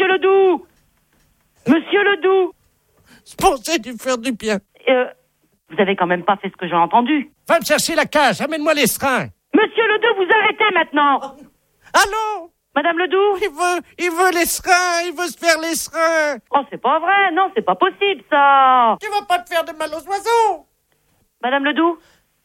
Monsieur Ledoux. Monsieur Ledoux. Je pensais lui faire du bien. Vous avez quand même pas fait ce que j'ai entendu. Va me chercher la cage, amène-moi les seringues. Monsieur Ledoux, vous arrêtez maintenant. Allô? Madame Ledoux. Il veut les seringues, il veut se faire les seringues. Oh, c'est pas vrai, non, c'est pas possible, ça. Tu vas pas te faire de mal aux oiseaux. Madame Ledoux.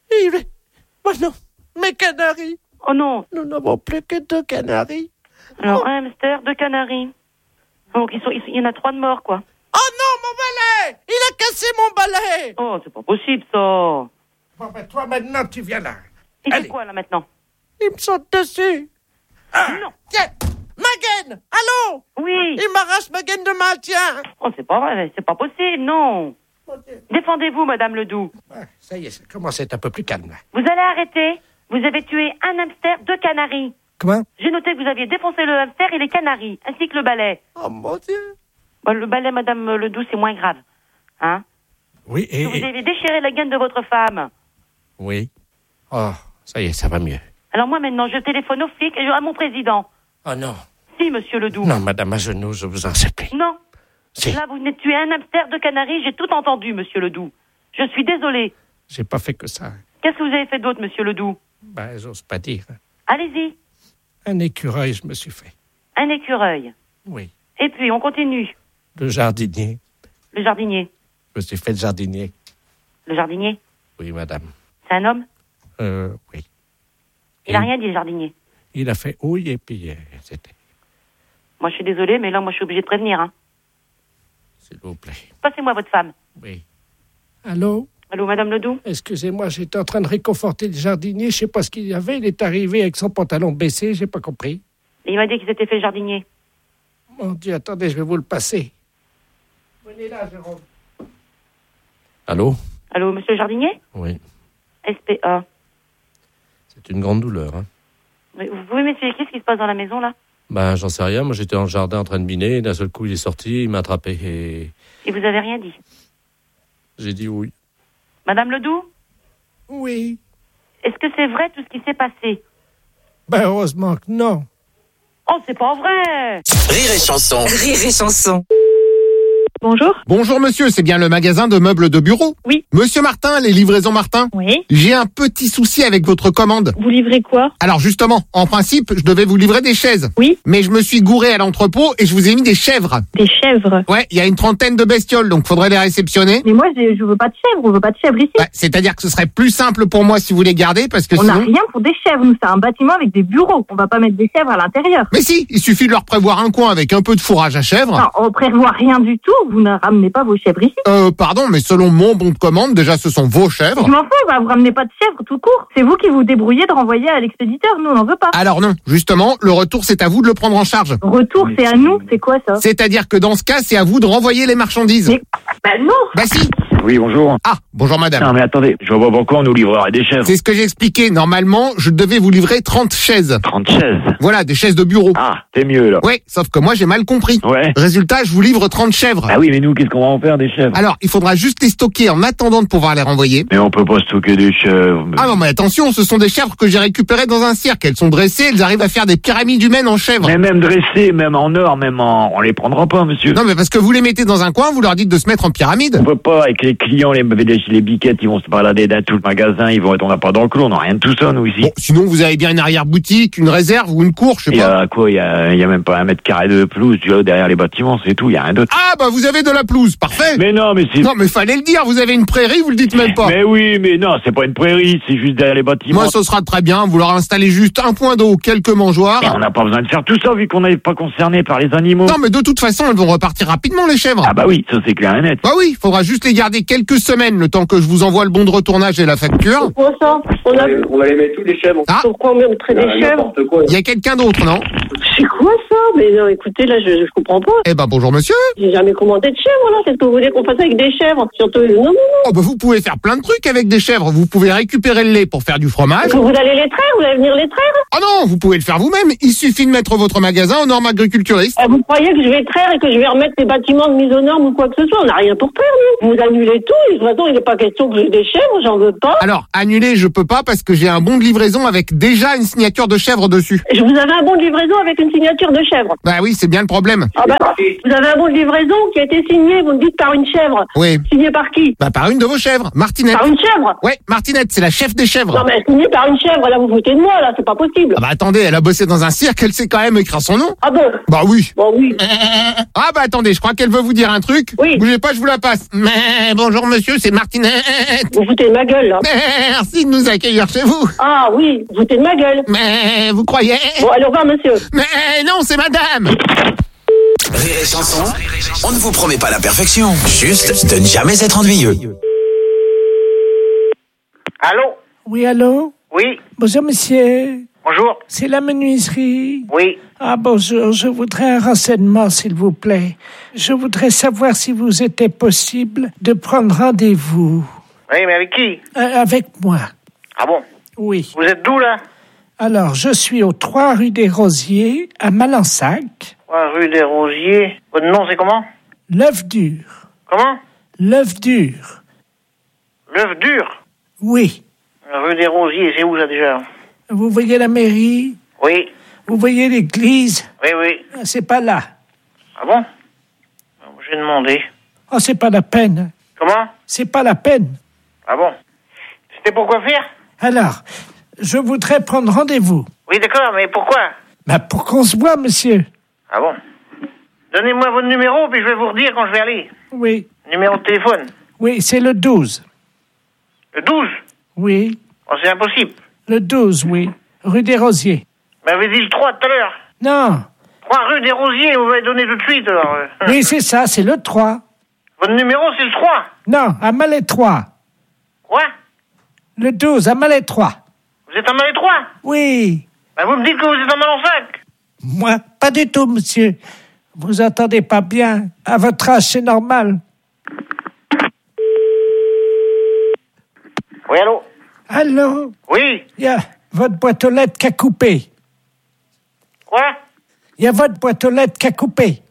Oh non, mes canaris. Oh non. Nous n'avons plus que 2 canaris. Alors, un hamster, 2 canaris. Donc, il y en a 3 de morts, quoi. Oh non, mon balai! Il a cassé mon balai! Oh, c'est pas possible, ça. Bon, ben toi, maintenant, tu viens là. Il fait quoi, là, maintenant? Il me saute dessus. Non. Tiens, ma gaine! Allô? Oui. Il m'arrache ma gaine de main, tiens. Oh, c'est pas vrai, c'est pas possible, non. Défendez-vous, Madame Ledoux. Ouais, ça y est, ça commence à être un peu plus calme, là. Vous allez arrêter. Vous avez tué un hamster, 2 canaris. Comment? J'ai noté que vous aviez défoncé le hamster et les canaris, ainsi que le balai. Oh, mon Dieu. Bon, le balai, Madame Ledoux, c'est moins grave. Hein? Oui, et... Vous avez déchiré la gaine de votre femme. Oui. Oh, ça y est, ça va mieux. Alors moi, maintenant, je téléphone aux flics et à mon président. Oh non. Si, Monsieur Ledoux. Non, madame, à genoux, je vous en supplie. Non. Si. Là, vous venez de tuer un hamster, 2 canaris, j'ai tout entendu, Monsieur Ledoux. Je suis désolée. J'ai pas fait que ça. Qu'est-ce que vous avez fait d'autre, Monsieur Ledoux? Ben, j'ose pas dire. Allez-y. Un écureuil, je me suis fait. Un écureuil. Oui. Et puis, on continue. Le jardinier. Le jardinier. Je me suis fait le jardinier. Le jardinier? Oui, madame. C'est un homme? Oui. Il a rien dit, le jardinier. Il a fait oui et puis c'était... Moi, je suis désolée, mais là, moi, je suis obligée de prévenir. Hein. S'il vous plaît. Passez-moi votre femme. Oui. Allô? Allô, Madame Ledoux? Excusez-moi, j'étais en train de réconforter le jardinier. Je sais pas ce qu'il y avait. Il est arrivé avec son pantalon baissé. J'ai pas compris. Et il m'a dit qu'il s'était fait le jardinier. Mon Dieu, attendez, je vais vous le passer. Venez là, Jérôme. Allô? Allô, monsieur le jardinier? Oui. SPA. C'est une grande douleur, hein. Vous pouvez m'expliquer ce qui se passe dans la maison, là? Ben, j'en sais rien. Moi, j'étais dans le jardin en train de miner. Et d'un seul coup, il est sorti, il m'a attrapé et... Et vous avez rien dit? J'ai dit oui. Madame Ledoux? Oui. Est-ce que c'est vrai tout ce qui s'est passé? Ben, heureusement que non. Oh, c'est pas vrai! Rire et chanson. Rire et chanson. Bonjour. Bonjour monsieur, c'est bien le magasin de meubles de bureau? Oui. Monsieur Martin, les livraisons Martin? Oui. J'ai un petit souci avec votre commande. Vous livrez quoi? Alors justement, en principe, je devais vous livrer des chaises. Oui. Mais je me suis gouré à l'entrepôt et je vous ai mis des chèvres. Des chèvres? Ouais, il y a une 30aine de bestioles, donc faudrait les réceptionner. Mais moi, je veux pas de chèvres, on veut pas de chèvres ici. Ouais, c'est-à-dire que ce serait plus simple pour moi si vous les gardez parce que On n'a sinon... rien pour des chèvres, nous, c'est un bâtiment avec des bureaux. On va pas mettre des chèvres à l'intérieur. Mais si, il suffit de leur prévoir un coin avec un peu de fourrage à chèvres. Non, on prévoit rien du tout, vous ne ramenez pas vos chèvres ici. Pardon, mais selon mon bon de commande, déjà ce sont vos chèvres. Je m'en fous, bah, vous ramenez pas de chèvres tout court. C'est vous qui vous débrouillez de renvoyer à l'expéditeur, nous on n'en veut pas. Alors non, justement, le retour c'est à vous de le prendre en charge. Retour, c'est à nous, c'est quoi ça? C'est-à-dire que dans ce cas, c'est à vous de renvoyer les marchandises. Mais, bah non. Bah si. Oui, bonjour. Ah, bonjour madame. Non, mais attendez, je vois pas pourquoi on nous livrerait des chèvres. C'est ce que j'ai expliqué. Normalement, je devais vous livrer 30 chaises. 30 chaises. Voilà, des chaises de bureau. Ah, c'est mieux, là. Ouais, sauf que moi j'ai mal compris. Ouais. Résultat, je vous livre 30 chèvres. Ah oui, mais nous, qu'est-ce qu'on va en faire des chèvres? Alors, il faudra juste les stocker en attendant de pouvoir les renvoyer. Mais on peut pas stocker des chèvres. Ah non, mais attention, ce sont des chèvres que j'ai récupérées dans un cirque. Elles sont dressées, elles arrivent à faire des pyramides humaines en chèvres. Mais même dressés, même en or, on les prendra pas, monsieur. Non, mais parce que vous les mettez dans un coin, vous leur dites de se mettre en pyramide. On peut pas, avec les clients, les biquettes, ils vont se balader dans tout le magasin, on n'a pas dans le clos, on n'a rien de tout ça, nous, ici. Bon, sinon, vous avez bien une arrière-boutique, une réserve ou une cour, je sais Il y pas. a quoi? Il y a même pas 1 mètre carré de pelouse, tu vois, derrière les bâtiments, c'est tout, il y a rien d'autre. Ah, bah, vous avez de la pelouse, parfait. Mais non, mais c'est... Non, mais fallait le dire, vous avez une prairie, vous le dites même pas. Mais oui, mais non, c'est pas une prairie, c'est juste derrière les bâtiments. Moi, ce sera très bien, vous leur installez juste un point d'eau, quelques mangeoires. Mais on n'a pas besoin de faire tout ça, vu qu'on n'est pas concerné par les animaux. Non, mais de toute façon, elles vont repartir rapidement, les chèvres. Ah bah oui, ça c'est clair et net. Bah oui, faudra juste les garder quelques semaines, le temps que je vous envoie le bon de retournage et la facture. Quoi ça? On va les mettre tous les chèvres. Ah, Pourquoi on mettrait des chèvres? N'importe quoi. il y a quelqu'un d'autre, non? C'est quoi ça? Mais non, écoutez, là, je comprends pas. Eh ben, bonjour monsieur. J'ai jamais commandé de chèvres, là. Qu'est-ce que vous voulez qu'on fasse avec des chèvres? Surtout, non. Oh, bah vous pouvez faire plein de trucs avec des chèvres. Vous pouvez récupérer le lait pour faire du fromage. Vous allez les traire? Vous allez venir les traire? Oh non, vous pouvez le faire vous-même. Il suffit de mettre votre magasin aux normes agriculturistes. Vous croyez que je vais traire et que je vais remettre les bâtiments de mise aux normes ou quoi que ce soit? On n'a rien pour traire, nous. Vous annulez annuler tout. De toute façon, il n'est pas question que j'ai des chèvres, j'en veux pas. Alors, annuler, je peux pas parce que j'ai un bon de livraison avec déjà une signature de chèvre dessus. Je vous avais un bon de livraison avec une signature de chèvre. Bah oui, c'est bien le problème. Ah bah, vous avez un bon de livraison qui a été signé, vous me dites, par une chèvre. Oui. Signé par qui? Bah par une de vos chèvres, Martinette. Par une chèvre? Ouais, Martinette, c'est la chef des chèvres. Non mais signé par une chèvre, là vous foutez de moi, là, c'est pas possible. Ah bah attendez, elle a bossé dans un cirque, elle sait quand même écrire son nom. Ah bon? Bah oui. Bon oui. Ah bah attendez, je crois qu'elle veut vous dire un truc. Oui. Bougez pas, je vous la passe. Mais bonjour monsieur, c'est Martinette. Vous foutez de ma gueule, là. Merci de nous accueillir chez vous. Ah oui, vous foutez de ma gueule. Mais vous croyez? Bon, allez, au revoir, monsieur. Mais non, c'est madame. Rire et chanson, on ne vous promet pas la perfection, juste de ne jamais être ennuyeux. Allô? Oui, allô? Oui, Bonjour, monsieur. bonjour. C'est la menuiserie. Oui, Ah, bonjour. Je voudrais un renseignement, s'il vous plaît. Je voudrais savoir si vous était possible de prendre rendez-vous. oui, mais avec qui? Avec moi. Ah bon? Oui. Vous êtes d'où, là? Alors, je suis au 3 rue des Rosiers, à Malensac. Rue des Rosiers. Votre nom, c'est comment? L'œuf dur. Comment? L'œuf dur. L'œuf dur. Oui. Rue des Rosiers, c'est où, ça, déjà? Vous voyez la mairie? Oui, Vous voyez l'église? oui. C'est pas là. Ah bon? J'ai demandé. Oh, c'est pas la peine. Comment? C'est pas la peine. Ah bon? C'était pour quoi faire? Alors, je voudrais prendre rendez-vous. Oui, d'accord, mais pourquoi? Bah, pour qu'on se voit, monsieur. Ah bon? Donnez-moi votre numéro, puis je vais vous redire quand je vais aller. Oui. Numéro de téléphone. Oui, c'est le 12. Le 12? Oui. Oh, c'est impossible. Le 12, oui. Rue des Rosiers. Vous m'avez dit le 3 tout à l'heure. Non. 3 rue des Rosiers, vous m'avez donné tout de suite, alors. Oui, c'est ça, c'est le 3. Votre numéro, c'est le 3. Non, à Malais 3. Quoi? Le 12, à Malais 3. Vous êtes en Malais 3? Oui. Ben, vous me dites que vous êtes en Malensac. Moi, pas du tout, monsieur. Vous entendez pas bien. À votre âge, c'est normal. Oui, allô? Allô? Oui. Il y a votre boîte aux lettres qui a coupé. Quoi? Il y a votre boîte aux lettres qui a coupé.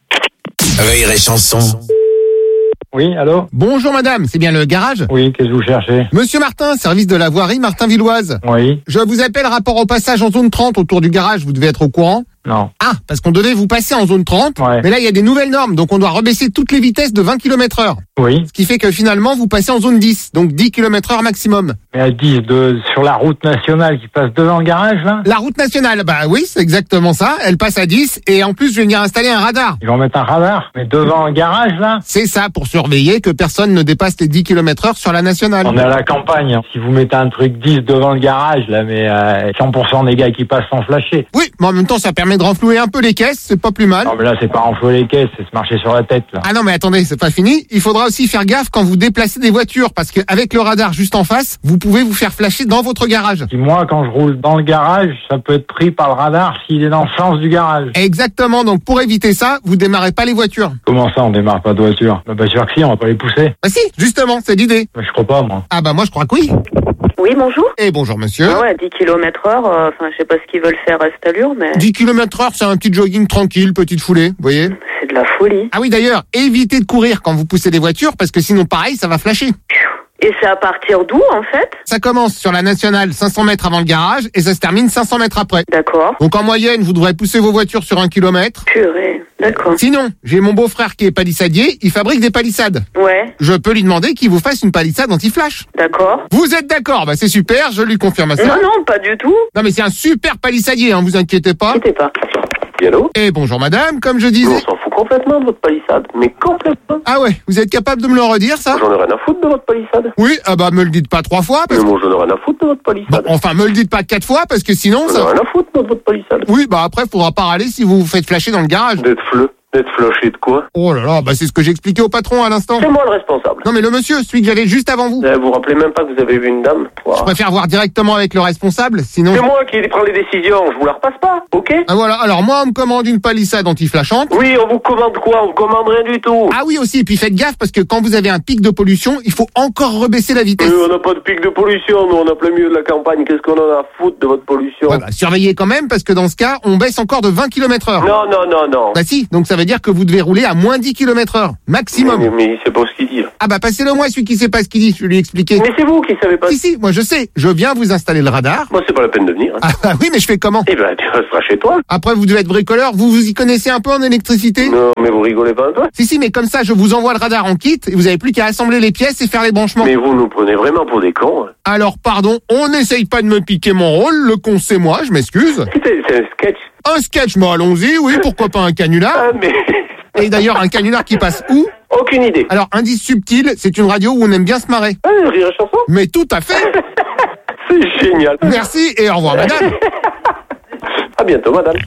Rire et chanson. Oui, allô? Bonjour madame, c'est bien le garage? Oui, qu'est-ce que vous cherchez? Monsieur Martin, service de la voirie Martin-Villoise. Oui. Je vous appelle rapport au passage en zone 30 autour du garage, vous devez être au courant. Non. Ah, parce qu'on devait vous passer en zone 30, Ouais. mais là il y a des nouvelles normes, donc on doit rebaisser toutes les vitesses de 20 km/h. Oui. Ce qui fait que finalement vous passez en zone 10, donc 10 km/h maximum. Mais à 10 sur la route nationale qui passe devant le garage, là? La route nationale, bah oui, c'est exactement ça, elle passe à 10, et en plus je vais venir installer un radar. Ils vont mettre un radar. Mais devant le garage, là? C'est ça, pour surveiller que personne ne dépasse les 10 km/h sur la nationale. On est à la campagne. Si vous mettez un truc 10 devant le garage, là, mais 100% des gars qui passent sans flasher. Oui, mais en même temps ça permet de renflouer un peu les caisses, c'est pas plus mal. Non, mais là, c'est pas renflouer les caisses, c'est se marcher sur la tête, là. Ah non mais attendez, c'est pas fini. Il faudra aussi faire gaffe quand vous déplacez des voitures parce qu'avec le radar juste en face, vous pouvez vous faire flasher dans votre garage. Si moi, quand je roule dans le garage, ça peut être pris par le radar s'il est dans le sens du garage. Exactement, donc pour éviter ça, vous démarrez pas les voitures. Comment ça, on démarre pas de voiture? Bah, bien sûr que si, on va pas les pousser. Bah si, justement, c'est l'idée. Mais je crois pas, moi. Ah bah moi je crois que oui. Oui, bonjour. Et bonjour monsieur. Ah ouais, 10 km/h, enfin, je sais pas ce qu'ils veulent faire à cette allure, mais 10 km/h, c'est un petit jogging tranquille, petite foulée, vous voyez. c'est de la folie. Ah oui d'ailleurs, évitez de courir quand vous poussez des voitures parce que sinon pareil, ça va flasher. Et c'est à partir d'où, en fait? Ça commence sur la nationale 500 mètres avant le garage et ça se termine 500 mètres après. D'accord. Donc en moyenne, vous devrez pousser vos voitures sur 1 km. Purée. D'accord. Sinon, j'ai mon beau-frère qui est palissadier, il fabrique des palissades. Ouais, Je peux lui demander qu'il vous fasse une palissade anti-flash. d'accord. Vous êtes d'accord? Bah c'est super, je lui confirme ça. Non, non, pas du tout. Non mais c'est un super palissadier, hein, vous inquiétez pas. N'inquiétez pas. Et allô? Et bonjour madame, comme je On disais... s'en fout complètement de votre palissade. Mais complètement. Ah ouais, vous êtes capable de me le redire ça? J'en ai rien à foutre de votre palissade. Oui, ah bah me le dites pas 3 fois parce Mais que... moi, j'en ai rien à foutre de votre Bon, palissade. enfin me le dites pas 4 fois parce que sinon J'en ai ça... rien à foutre de votre palissade. Oui, bah après faudra pas râler si vous vous faites flasher dans le garage. D'être flashé de quoi? Oh là là, bah c'est ce que j'ai expliqué au patron à l'instant. C'est moi le responsable. Non mais le monsieur, celui que j'avais juste avant vous. Vous vous rappelez même pas que vous avez vu une dame? Je Wow. préfère voir directement avec le responsable, sinon... C'est moi qui prends les décisions, je vous la repasse pas, ok? Ah voilà, alors moi on me commande une palissade anti-flashante. Oui, on vous commande quoi? On vous commande rien du tout. Ah oui aussi, et puis faites gaffe parce que quand vous avez un pic de pollution, il faut encore rebaisser la vitesse. On n'a pas de pic de pollution, nous on a plein milieu de la campagne, qu'est-ce qu'on en a à foutre de votre pollution? Ouais, bah, surveillez quand même parce que dans ce cas, on baisse encore de 20 km/h. Non. Bah si, donc ça veut dire C'est-à-dire que vous devez rouler à moins 10 km/h, maximum. Mais il sait pas ce qu'il dit, là. Ah bah passez-le moi, celui qui sait pas ce qu'il dit, je vais lui expliquer. Mais c'est vous qui savez pas. Si, moi je sais, je viens vous installer le radar. Moi, c'est pas la peine de venir. Ah bah oui, mais je fais comment? Eh ben, tu resteras chez toi. Après, vous devez être bricoleur, vous y connaissez un peu en électricité? Non, mais vous rigolez pas, toi? Si, mais comme ça, je vous envoie le radar en kit, et vous avez plus qu'à assembler les pièces et faire les branchements. Mais vous nous prenez vraiment pour des cons, hein. Alors, pardon, on n'essaye pas de me piquer mon rôle, le con c'est moi, je m'excuse. C'est un sketch. Un sketch, moi allons-y, oui, pourquoi pas un canular? Ah, mais... Et d'ailleurs, un canular qui passe où? Aucune idée. Alors, indice subtil, c'est une radio où on aime bien se marrer. Ah, Rire et Chanson? Mais tout à fait. C'est génial. Merci et au revoir, madame. À bientôt, madame.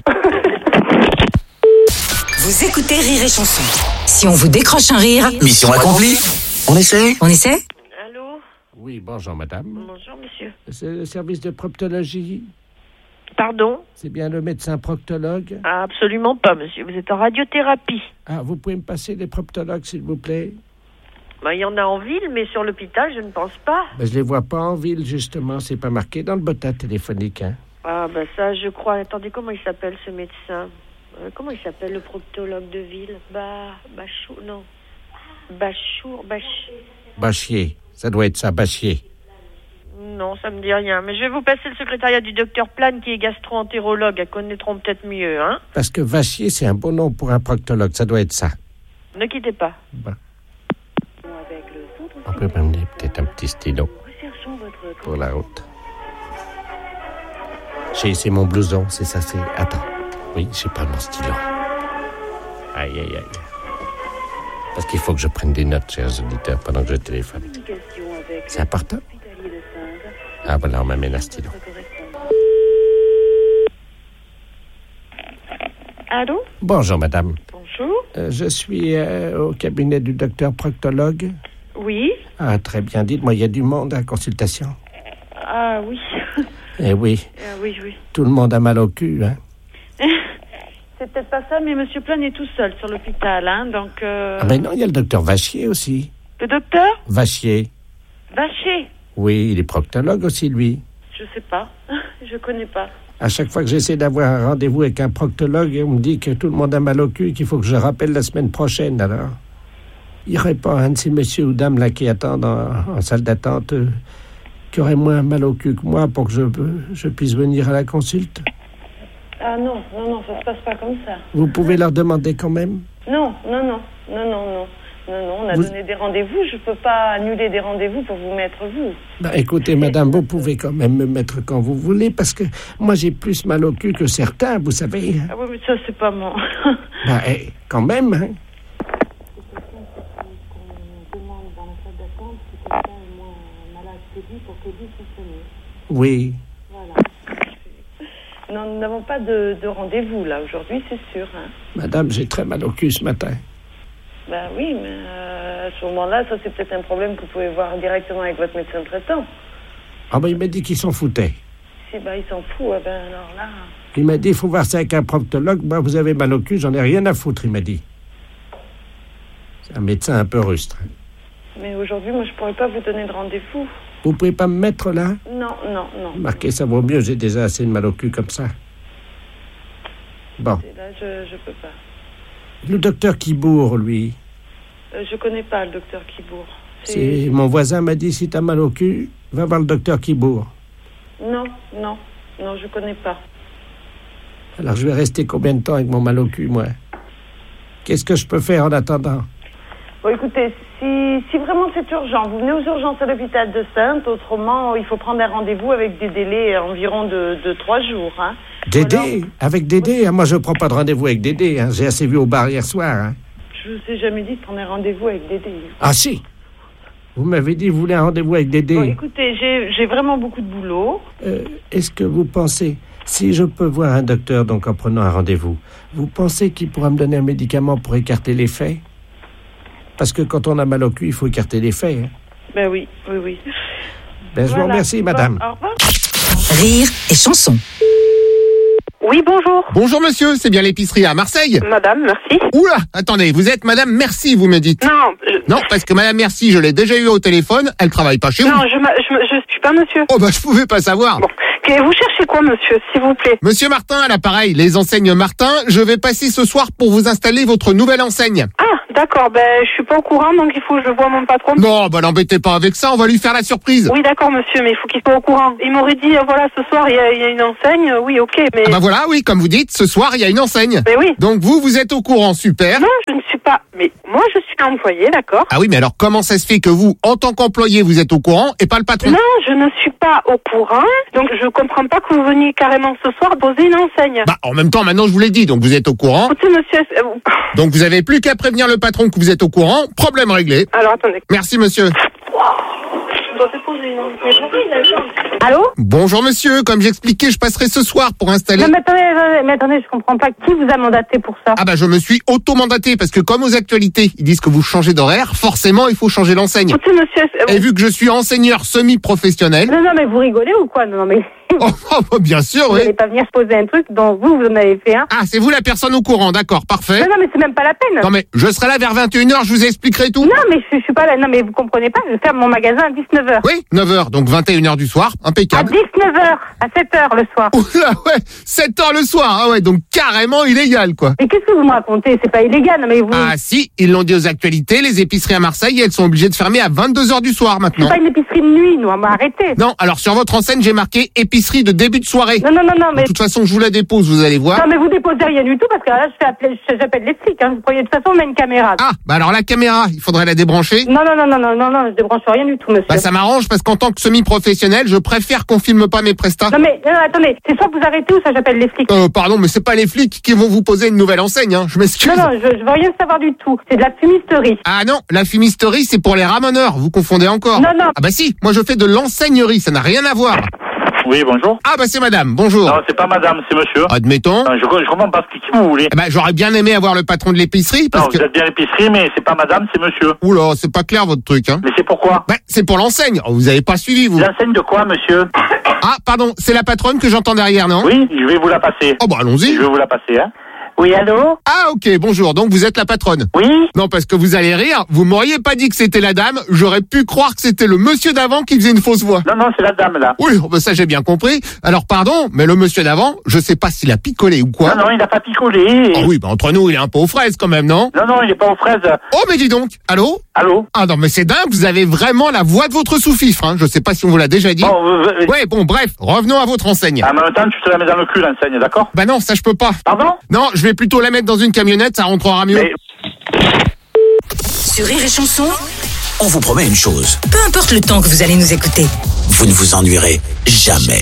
Vous écoutez Rire et Chanson. Si on vous décroche un rire... Mission accomplie. On essaie? On essaie? Allô? Oui, bonjour madame. Bonjour, monsieur. C'est le service de proctologie. Pardon? C'est bien le médecin proctologue? Ah, absolument pas, monsieur. Vous êtes en radiothérapie. Ah, vous pouvez me passer les proctologues, s'il vous plaît? Bah, il y en a en ville, mais sur l'hôpital, je ne pense pas. Ben, je les vois pas en ville, justement. C'est pas marqué dans le bottin téléphonique, hein. Ah, bah ça, je crois. Attendez, comment il s'appelle, ce médecin? Comment il s'appelle, le proctologue de ville? Bachour, non. Bachier. Ça doit être ça, Bachier. Non, ça me dit rien. Mais je vais vous passer le secrétariat du docteur Plane, qui est gastro-entérologue. Elles connaîtront peut-être mieux, hein. Parce que Vachier, c'est un bon nom pour un proctologue. Ça doit être ça. Ne quittez pas. Bon. On peut m'amener peut-être un petit stylo pour la route. C'est mon blouson, c'est ça, c'est... Attends. Oui, j'ai pas mon stylo. Aïe. Parce qu'il faut que je prenne des notes, chers auditeurs, pendant que je téléphone. C'est important? Ah, voilà, on m'amène un stylo. Allô? Bonjour, madame. Bonjour. Je suis au cabinet du docteur proctologue. Oui. Ah, très bien. Dites-moi, il y a du monde à la consultation? Ah, oui. Eh oui. Oui. Tout le monde a mal au cul, hein? C'est peut-être pas ça, mais monsieur Plane est tout seul sur l'hôpital, hein, donc... Ah, mais non, il y a le docteur Vachier aussi. Le docteur? Vachier. Vachier? Oui, il est proctologue aussi, lui. Je sais pas. Je connais pas. À chaque fois que j'essaie d'avoir un rendez-vous avec un proctologue, on me dit que tout le monde a mal au cul et qu'il faut que je rappelle la semaine prochaine, alors. Il n'y aurait pas un de ces messieurs ou dames là qui attendent en salle d'attente qui aurait moins mal au cul que moi pour que je puisse venir à la consulte? Ah non, ça se passe pas comme ça. Vous pouvez leur demander quand même? Non, on a donné des rendez-vous, je peux pas annuler des rendez-vous pour vous mettre vous. Ben, écoutez, madame, vous pouvez quand même me mettre quand vous voulez, parce que moi j'ai plus mal au cul que certains, vous savez. Ah oui, mais ça c'est pas mon... Ben, quand même, hein. Oui. Voilà. Non, nous n'avons pas de rendez-vous là aujourd'hui, c'est sûr. Hein. Madame, j'ai très mal au cul ce matin. Ben oui, mais à ce moment-là, ça c'est peut-être un problème que vous pouvez voir directement avec votre médecin traitant. Ah ben il m'a dit qu'il s'en foutait. Si il s'en fout, ben alors là... Il m'a dit, il faut voir ça avec un proctologue. Moi, vous avez mal au cul, j'en ai rien à foutre, il m'a dit. C'est un médecin un peu rustre. Mais aujourd'hui, moi, je pourrais pas vous donner de rendez-vous. Vous pouvez pas me mettre là? Non. Marquez, ça vaut mieux, j'ai déjà assez de mal au cul comme ça. Bon. Là, je peux pas. Le docteur Quibourg, lui. Je connais pas le docteur Quibourg. C'est... Mon voisin m'a dit, si t'as mal au cul, va voir le docteur Quibourg. Non, je connais pas. Alors je vais rester combien de temps avec mon mal au cul, moi? Qu'est-ce que je peux faire en attendant? Bon, écoutez, si vraiment c'est urgent, vous venez aux urgences à l'hôpital de Saintes. Autrement, il faut prendre un rendez-vous avec des délais environ de 3 jours. Hein. Dédé? Alors... Avec Dédé? Moi, je ne prends pas de rendez-vous avec Dédé. Hein. J'ai assez vu au bar hier soir. Hein. Je vous ai jamais dit de prendre un rendez-vous avec Dédé. Ah si? Vous m'avez dit que vous voulez un rendez-vous avec Dédé. Bon, écoutez, j'ai vraiment beaucoup de boulot. Est-ce que vous pensez, si je peux voir un docteur donc en prenant un rendez-vous, vous pensez qu'il pourra me donner un médicament pour écarter les faits? Parce que quand on a mal au cul, il faut écarter les faits. Hein. Ben oui. Ben, je vous remercie, madame. Bon, au revoir. Rire et chanson. Oui, bonjour. Bonjour monsieur, c'est bien l'épicerie à Marseille? Madame, merci. Oula, attendez, vous êtes Madame Merci, vous me dites? Non. Non, parce que Madame Merci, je l'ai déjà eu au téléphone, elle travaille pas chez vous. Non, je suis pas monsieur. Oh bah je pouvais pas savoir. Bon. Vous cherchez quoi, monsieur, s'il vous plaît? Monsieur Martin, à l'appareil, les enseignes Martin, je vais passer ce soir pour vous installer votre nouvelle enseigne. Ah, d'accord, je suis pas au courant, donc il faut que je voie mon patron. Non, bah l'embêtez pas avec ça, on va lui faire la surprise. Oui, d'accord, monsieur, mais il faut qu'il soit au courant. Il m'aurait dit, voilà, ce soir, il y a une enseigne, oui, ok, mais... Ah bah voilà, oui, comme vous dites, ce soir, il y a une enseigne. Mais oui. Donc vous êtes au courant, super. Non, je ne suis pas... Mais moi, je suis employé, d'accord. Ah oui, mais alors comment ça se fait que vous, en tant qu'employé, vous êtes au courant et pas le patron? Non, je ne suis pas au courant, donc je comprends pas que vous veniez carrément ce soir poser une enseigne. Bah, en même temps, maintenant, je vous l'ai dit, donc vous êtes au courant. Écoutez, monsieur... Donc vous avez plus qu'à prévenir le patron que vous êtes au courant, problème réglé. Alors, attendez. Merci, monsieur. Allô? Bonjour monsieur, comme j'expliquais, je passerai ce soir pour installer... Non, mais attendez, je comprends pas. Qui vous a mandaté pour ça? Ah bah je me suis auto-mandaté, parce que comme aux actualités, ils disent que vous changez d'horaire, forcément il faut changer l'enseigne. Écoutez, monsieur... Et vu que je suis enseigneur semi-professionnel... Non, mais vous rigolez ou quoi? Non, mais... Oh, bien sûr, vous oui. n'allez pas venir poser un truc dont vous en avez fait un. Ah, c'est vous la personne au courant, d'accord, parfait. Non, mais c'est même pas la peine. Non mais, je serai là vers 21h, je vous expliquerai tout. Non, mais je suis pas là. Non, mais vous comprenez pas, je ferme mon magasin à 19h. Oui, 9h, donc 21h du soir, impeccable. À 19h, à 7h le soir. Oula, ouais, 7h le soir, ah ouais, donc carrément illégal, quoi. Mais qu'est-ce que vous me racontez? C'est pas illégal, non, mais vous... Ah si, ils l'ont dit aux actualités, les épiceries à Marseille, elles sont obligées de fermer à 22h du soir maintenant. C'est pas une épicerie de nuit, nous, arrêtez. Non, alors sur votre enseigne, j'ai marqué épicerie de début de soirée. Non, mais... De toute façon, je vous la dépose, vous allez voir. Non, mais vous déposez rien du tout, parce que là, j'appelle les flics, hein. De toute façon, on a une caméra. Ah, bah alors la caméra, il faudrait la débrancher. Non, je débranche rien du tout, monsieur. Bah ça m'arrange, parce qu'en tant que semi-professionnel, je préfère qu'on filme pas mes prestats. Non, attendez, c'est soit vous arrêtez ou ça j'appelle les flics. Pardon, mais c'est pas les flics qui vont vous poser une nouvelle enseigne, hein. Je m'excuse. Non, je veux rien savoir du tout. C'est de la fumisterie. Ah non, la fumisterie, c'est pour les ramoneurs, vous confondez encore. Non. Ah bah si, moi je fais de l'enseignerie, ça n'a rien à voir. Oui, bonjour. Ah bah c'est madame, bonjour. Non, c'est pas madame, c'est monsieur. Admettons. Non, je comprends pas ce que vous voulez. Eh ben, j'aurais bien aimé avoir le patron de l'épicerie parce non, vous êtes bien l'épicerie, mais c'est pas madame, c'est monsieur. Oula, c'est pas clair votre truc, hein. Mais c'est pourquoi? Bah, c'est pour l'enseigne. Oh, vous avez pas suivi, vous. L'enseigne de quoi, monsieur? Ah, pardon, c'est la patronne que j'entends derrière, non? Oui, je vais vous la passer. Oh bah allons-y. Je vais vous la passer, hein. Oui, allô? Ah, ok, bonjour. Donc, vous êtes la patronne? Oui. Non, parce que vous allez rire. Vous m'auriez pas dit que c'était la dame. J'aurais pu croire que c'était le monsieur d'avant qui faisait une fausse voix. Non, c'est la dame, là. Oui, bah ça, j'ai bien compris. Alors, pardon, mais le monsieur d'avant, je sais pas s'il a picolé ou quoi. Non, il a pas picolé. Ah oui, bah, entre nous, il est un peu aux fraises quand même, non? Non, il est pas aux fraises. Oh, mais dis donc. Allô? Allô? Ah non, mais c'est dingue. Vous avez vraiment la voix de votre sous-fifre, hein. Je sais pas si on vous l'a déjà dit. Ouais, bon, bref. Revenons à votre enseigne. En même temps, tu te la mets dans le cul, l'enseigne, d'accord? Bah non, ça, je peux pas. Pardon? Non, je vais plutôt la mettre dans une camionnette, ça rentrera mieux. Sur Rire et Chanson, On vous promet une chose. peu importe le temps que vous allez nous écouter. Vous ne vous ennuierez jamais.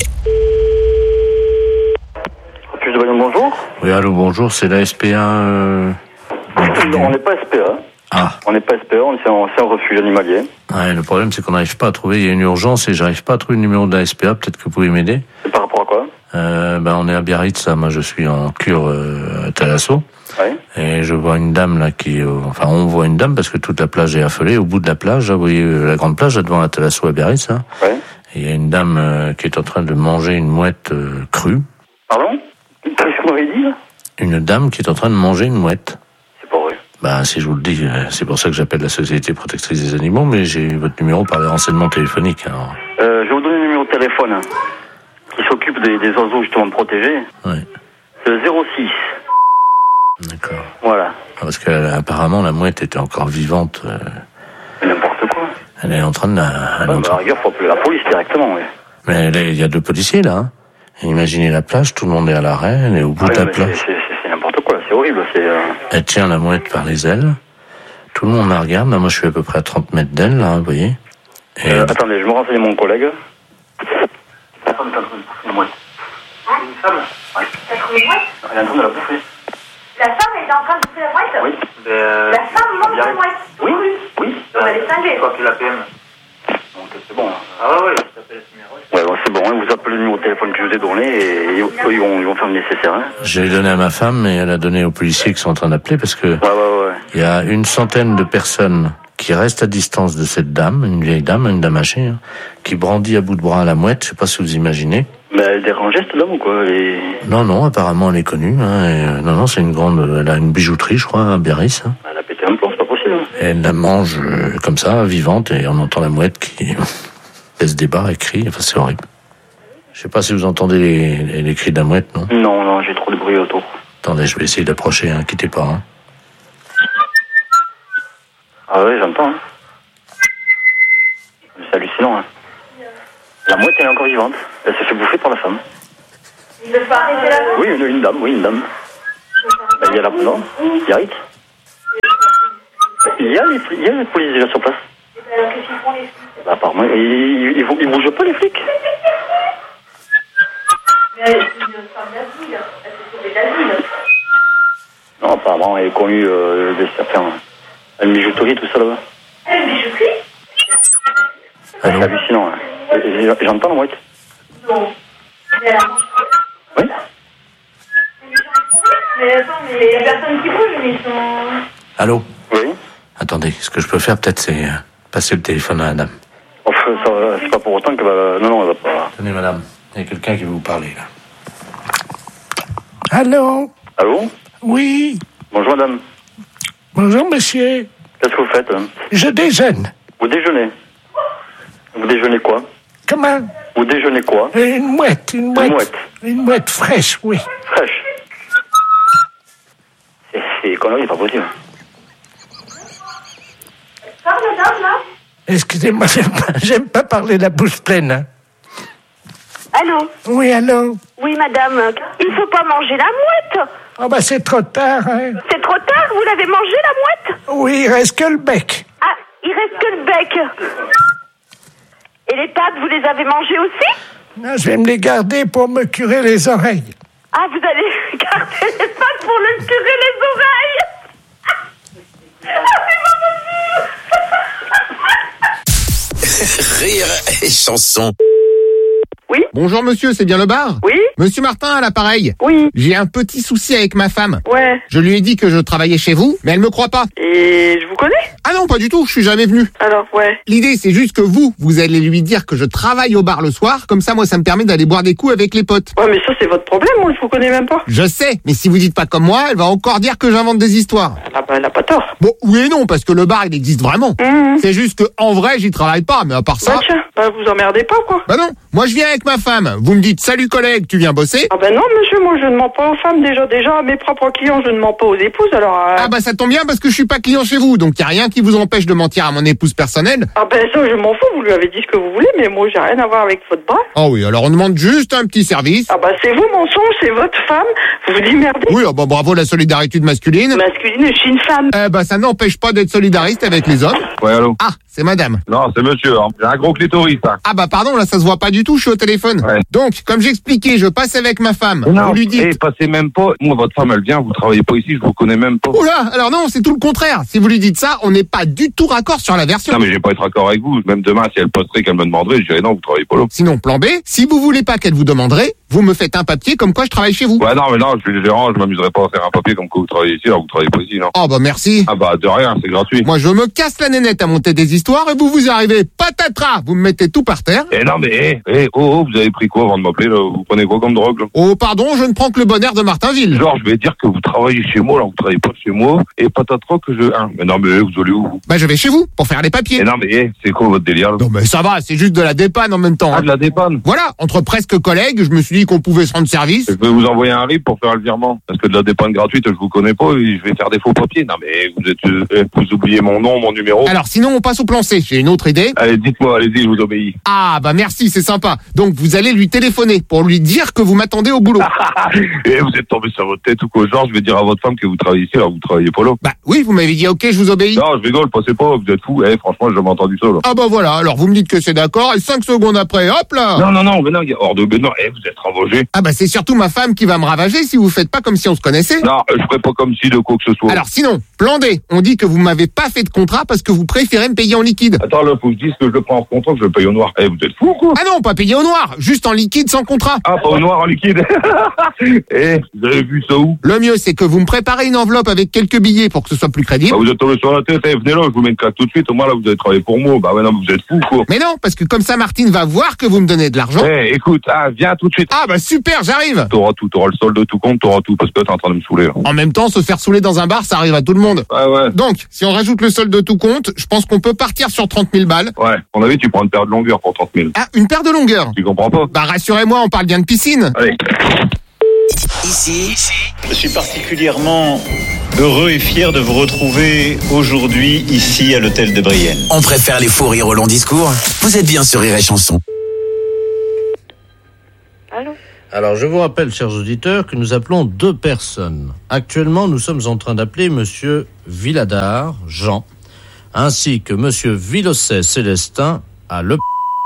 Bonjour. Oui, allô, bonjour, c'est la SPA. On n'est pas SPA. Ah. On n'est pas SPA, c'est un refuge animalier. Ouais, le problème, c'est qu'on n'arrive pas à trouver. Il y a une urgence et j'arrive pas à trouver le numéro de la SPA. Peut-être que vous pouvez m'aider. C'est par rapport à quoi? On est à Biarritz, là. Moi, je suis en cure à Thalasso. Ouais. Et je vois une dame, là, on voit une dame parce que toute la plage est affolée. Au bout de la plage, là, vous voyez la grande plage, là, devant la Thalasso à Biarritz, là. Ouais. Et il y a une dame qui est en train de manger une mouette crue. Pardon? Qu'est-ce que vous m'avez dit, là? Une dame qui est en train de manger une mouette. C'est pas vrai. Bah, si je vous le dis, c'est pour ça que j'appelle la Société Protectrice des Animaux, mais j'ai votre numéro par les renseignements téléphoniques. Alors. Je vais vous donner le numéro de téléphone, hein, qui s'occupe des oiseaux justement protégés. Ouais. C'est le 06. D'accord. Voilà. Parce que apparemment la mouette était encore vivante. N'importe quoi. Elle est en train de la... À la rigueur, faut appeler la police directement, oui. Mais il y a 2 policiers là. Hein. Imaginez la plage, tout le monde est à l'arrêt, elle est au bout de la plage. C'est n'importe quoi, c'est horrible. Elle tient la mouette par les ailes. Tout le monde la regarde. Là, moi, je suis à peu près à 30 mètres d'elle, là, vous voyez. Et attendez, je me renseigne mon collègue. La femme est en train de bouffer une mouette. Une femme? Oui. Elle a trouvé une mouette? Elle est en train de la bouffer. La femme est en train de bouffer la mouette? Oui. La femme mange la mouette? Oui. Donc elle est cinglée. Quoi que la PM. Donc c'est bon. Ah ouais, ça s'appelle ouais, bon, c'est bon, hein, vous appelez le numéro de téléphone que je vous ai donné et ils vont faire le nécessaire. Hein. J'ai donné à ma femme et elle a donné aux policiers qui sont en train d'appeler parce que il y a une centaine de personnes qui restent à distance de cette dame, une vieille dame, une dame âgée, hein, qui brandit à bout de bras la mouette, je sais pas si vous imaginez. Mais elle dérangeait cette dame ou quoi? Non, apparemment elle est connue. Hein, non, c'est une grande... Elle a une bijouterie, je crois, à Biarritz. Hein. Elle a pété un plomb, c'est pas possible. Et elle la mange comme ça, vivante, et on entend la mouette qui laisse des barres et crie. Enfin, c'est horrible. Je sais pas si vous entendez les cris de la mouette, non? Non, j'ai trop de bruit autour. Attendez, je vais essayer d'approcher, hein, quittez pas. Hein. Ah ouais, j'entends. Hein. C'est hallucinant. Hein. La mouette, elle est encore vivante. Elle s'est fait bouffer par la femme. Oui, une dame. Il y a la... Non, il y a Rit. Il y a les polices déjà sur place. Bah, apparemment, ils bougent pas, les flics. Non, apparemment, elle est connue des affaires. Elle bijouterie, tout ça là-bas. Elle bijouterie? C'est hallucinant. Hein. J'entends la mouette. Non. Oui. Mais attends, mais il y a personne qui bouge, mais ils sont... Allô? Oui. Attendez, ce que je peux faire peut-être, c'est passer le téléphone à la dame. Enfin, c'est pas pour autant qu'elle va... Non, elle va pas... Tenez, madame, il y a quelqu'un qui veut vous parler, là. Allô? Allô? Oui. Bonjour, madame. Bonjour, monsieur. Qu'est-ce que vous faites? Je déjeune. Vous déjeunez? Vous déjeunez quoi? Comment? Vous déjeunez quoi? Une mouette. Une mouette fraîche, oui. Fraîche? C'est connerie, c'est pas possible. Parle, madame, là? Excusez-moi, j'aime pas parler la bouche pleine. Hein. Allô? Oui, allô? Oui, madame. Il faut pas manger la mouette. Oh, bah, c'est trop tard, hein. C'est trop tard, vous l'avez mangé, la mouette? Oui, il reste que le bec. Ah, il reste que le bec. Et les pattes, vous les avez mangées aussi? Non, je vais me les garder pour me curer les oreilles. Ah, vous allez garder les pattes pour le curer les oreilles? Ah, c'est pas possible. Rire et chanson. Oui. Bonjour monsieur, c'est bien le bar? Oui. Monsieur Martin à l'appareil? Oui. J'ai un petit souci avec ma femme. Ouais. Je lui ai dit que je travaillais chez vous, mais elle me croit pas. Et je vous connais? Ah non, pas du tout, je suis jamais venu. Alors, ouais. L'idée, c'est juste que vous allez lui dire que je travaille au bar le soir, comme ça, moi, ça me permet d'aller boire des coups avec les potes. Ouais, mais ça, c'est votre problème, moi, je vous connais même pas. Je sais, mais si vous dites pas comme moi, elle va encore dire que j'invente des histoires. Ah bah, elle a pas tort. Bon, oui et non, parce que le bar, il existe vraiment. C'est juste que, en vrai, j'y travaille pas, mais à part ça... Bah tiens, bah vous emmerdez pas, quoi. Bah non, moi, je viens avec ma femme. Vous me dites, salut collègue, tu viens bosser? Ah bah non, monsieur, moi, je ne mens pas aux femmes, déjà, à mes propres clients, je ne mens pas aux épouses, alors... Ah bah ça tombe bien, parce que je suis pas client chez vous, donc y a rien qui vous empêche de mentir à mon épouse personnelle. Ah ben ça, je m'en fous, vous lui avez dit ce que vous voulez, mais moi, j'ai rien à voir avec votre bras. Oh oui, alors on demande juste un petit service. Ah bah c'est vous, mensonge, c'est votre femme, vous vous démerdez. Oui, oh bah bravo la solidarité masculine. Masculine, je suis une femme. Bah ça n'empêche pas d'être solidariste avec les hommes. Ouais, allô? Ah, c'est madame. Non, c'est monsieur, hein. J'ai un gros clitoris, hein. Ah bah pardon, là ça se voit pas du tout, je suis au téléphone. Ouais. Donc, comme j'expliquais, je passe avec ma femme. Non, Vous lui dites... passez même pas. Moi, votre femme, elle vient, vous travaillez pas ici, je vous connais même pas. Oula, alors non, c'est tout le contraire. Si vous lui dites ça, on n'est pas du tout raccord sur la version. Non, mais je vais pas être raccord avec vous. Même demain, si elle posterait qu'elle me demanderait, je dirais non, vous travaillez pas là. Sinon, plan B, si vous voulez pas qu'elle vous demanderait, vous me faites un papier comme quoi je travaille chez vous. Ouais, non, mais non, je suis le gérant, je m'amuserais pas à faire un papier comme quoi vous travaillez ici, alors vous travaillez pas ici, non. Oh bah merci. Ah bah de rien, c'est gratuit. Moi je me casse la nénette à monter des histoires et vous arrivez patatras, vous me mettez tout par terre. Eh non mais vous avez pris quoi avant de m'appeler là? Vous prenez quoi comme drogue là? Oh pardon, je ne prends que le bon air de Martinville. Genre je vais dire que vous travaillez chez moi, alors vous travaillez pas chez moi et patatras que je... Mais non mais vous allez où? Bah je vais chez vous pour faire les papiers. Eh non mais c'est quoi votre délire là? Non mais ça va, c'est juste de la dépanne en même temps. Ah de la dépanne? Voilà, entre presque collègues, je me suis dit qu'on pouvait se rendre service. Je vais vous envoyer un RIB pour faire le virement. Parce que de la dépanne gratuite, je vous connais pas et je vais faire des faux papiers. Non mais vous oubliez mon nom, mon numéro. Alors sinon on passe au plan C, j'ai une autre idée. Allez, dites-moi, allez-y, je vous obéis. Ah bah merci, c'est sympa. Donc vous allez lui téléphoner pour lui dire que vous m'attendez au boulot. Et vous êtes tombé sur votre tête ou quoi? Genre, je vais dire à votre femme que vous travaillez ici, alors vous travaillez pas là. Bah oui, vous m'avez dit ok, je vous obéis. Non, je rigole, passez pas, vous êtes fous. Franchement, j'ai entendu ça là. Ah bah voilà, alors vous me dites que c'est d'accord et 5 secondes après, hop là. Non, mais non, il y a hors de... Mais non, vous êtes ravager. Ah bah c'est surtout ma femme qui va me ravager si vous faites pas comme si on se connaissait. Non, je ferai pas comme si de quoi que ce soit. Alors sinon, plan D, on dit que vous m'avez pas fait de contrat parce que vous préférez me payer en liquide. Attends, là, faut que je dise que je le prends en contrat, que je le paye au noir. Eh, vous êtes fous, quoi? Ah non, pas payer au noir, juste en liquide sans contrat. Ah, pas au noir, en liquide. Eh, vous avez vu ça où? Le mieux, c'est que vous me préparez une enveloppe avec quelques billets pour que ce soit plus crédible. Bah, vous êtes tombé sur la tête, venez là, je vous mets une claque tout de suite. Au moins, là, vous avez travaillé pour moi. Bah, ouais, non, vous êtes fous, quoi. Mais non, parce que comme ça, Martine va voir que vous me donnez de l'argent. Eh, écoute, viens tout de suite. Ah bah super, j'arrive. T'auras tout, t'auras le solde de tout compte, t'auras tout, parce que là, t'es en train de me saouler. Là. En même temps, se faire saouler dans un bar, ça arrive à tout le monde. Ouais. Donc, si on rajoute le solde de tout compte, je pense qu'on peut partir sur 30 000 balles. Ouais, à mon avis, tu prends une paire de longueur pour 30 000. Ah, une paire de longueur. Tu comprends pas? Bah rassurez-moi, on parle bien de piscine. Allez. Ici, je suis particulièrement heureux et fier de vous retrouver aujourd'hui ici à l'hôtel de Brienne. on préfère les faux rires au long discours. Vous êtes bien sur Rire et Chanson. Allô? Alors, je vous rappelle, chers auditeurs, que nous appelons 2 personnes. Actuellement, nous sommes en train d'appeler Monsieur Villadard, Jean, ainsi que Monsieur Villosset, Célestin, à Le...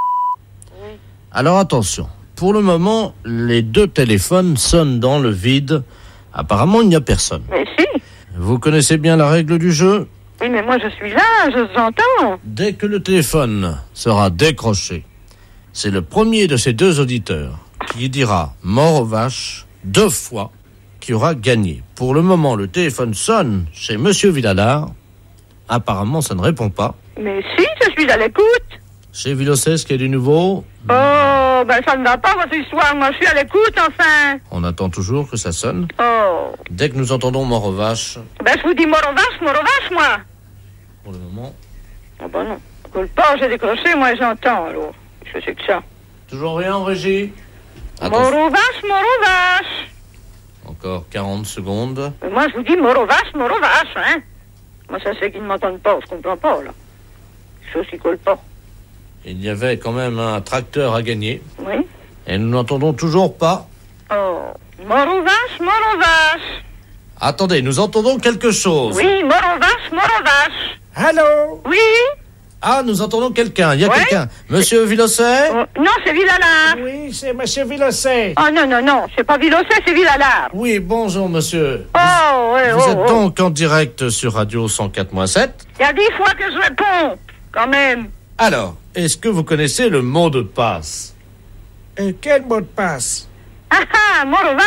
Alors, attention. Pour le moment, les 2 téléphones sonnent dans le vide. Apparemment, il n'y a personne. Mais si. Vous connaissez bien la règle du jeu? Oui, mais moi je suis là, je vous entends. Dès que le téléphone sera décroché, c'est le premier de ces 2 auditeurs qui dira mort aux vaches 2 fois qui aura gagné. Pour le moment, le téléphone sonne chez Monsieur Villadard. Apparemment, ça ne répond pas. Mais si, je suis à l'écoute. Chez Villosset, ce qu'il y a du nouveau? Oh, ben ça ne va pas votre histoire, moi je suis à l'écoute enfin. On attend toujours que ça sonne. Oh. Dès que nous entendons mort aux vaches, Ben je vous dis mort aux vaches, moi. pour le moment, Ah ben non, coule pas, j'ai décroché, moi j'entends alors. Je sais que ça. toujours rien en régie. Mort aux vaches. Encore 40 secondes. Mais moi je vous dis mort aux vaches, hein. Moi ça c'est qu'ils ne m'entendent pas, je comprends pas là. Chose qui colle pas. Il y avait quand même un tracteur à gagner. Oui. Et nous n'entendons toujours pas. Oh, mort aux vaches. Attendez, nous entendons quelque chose. Oui, mort aux vaches. Allô? Oui. Ah, nous entendons quelqu'un. Il y a Ouais. quelqu'un. Monsieur Villosset? Oh, non, c'est Villalard. Oui, c'est Monsieur Villosset. Oh non, c'est pas Villosset, c'est Villalard. Oui, bonjour, monsieur. Oh, ouais, Vous êtes donc en direct sur Radio 104.7. Il y a 10 fois que je réponds, quand même. Alors, est-ce que vous connaissez le mot de passe? Quel mot de passe? Mort aux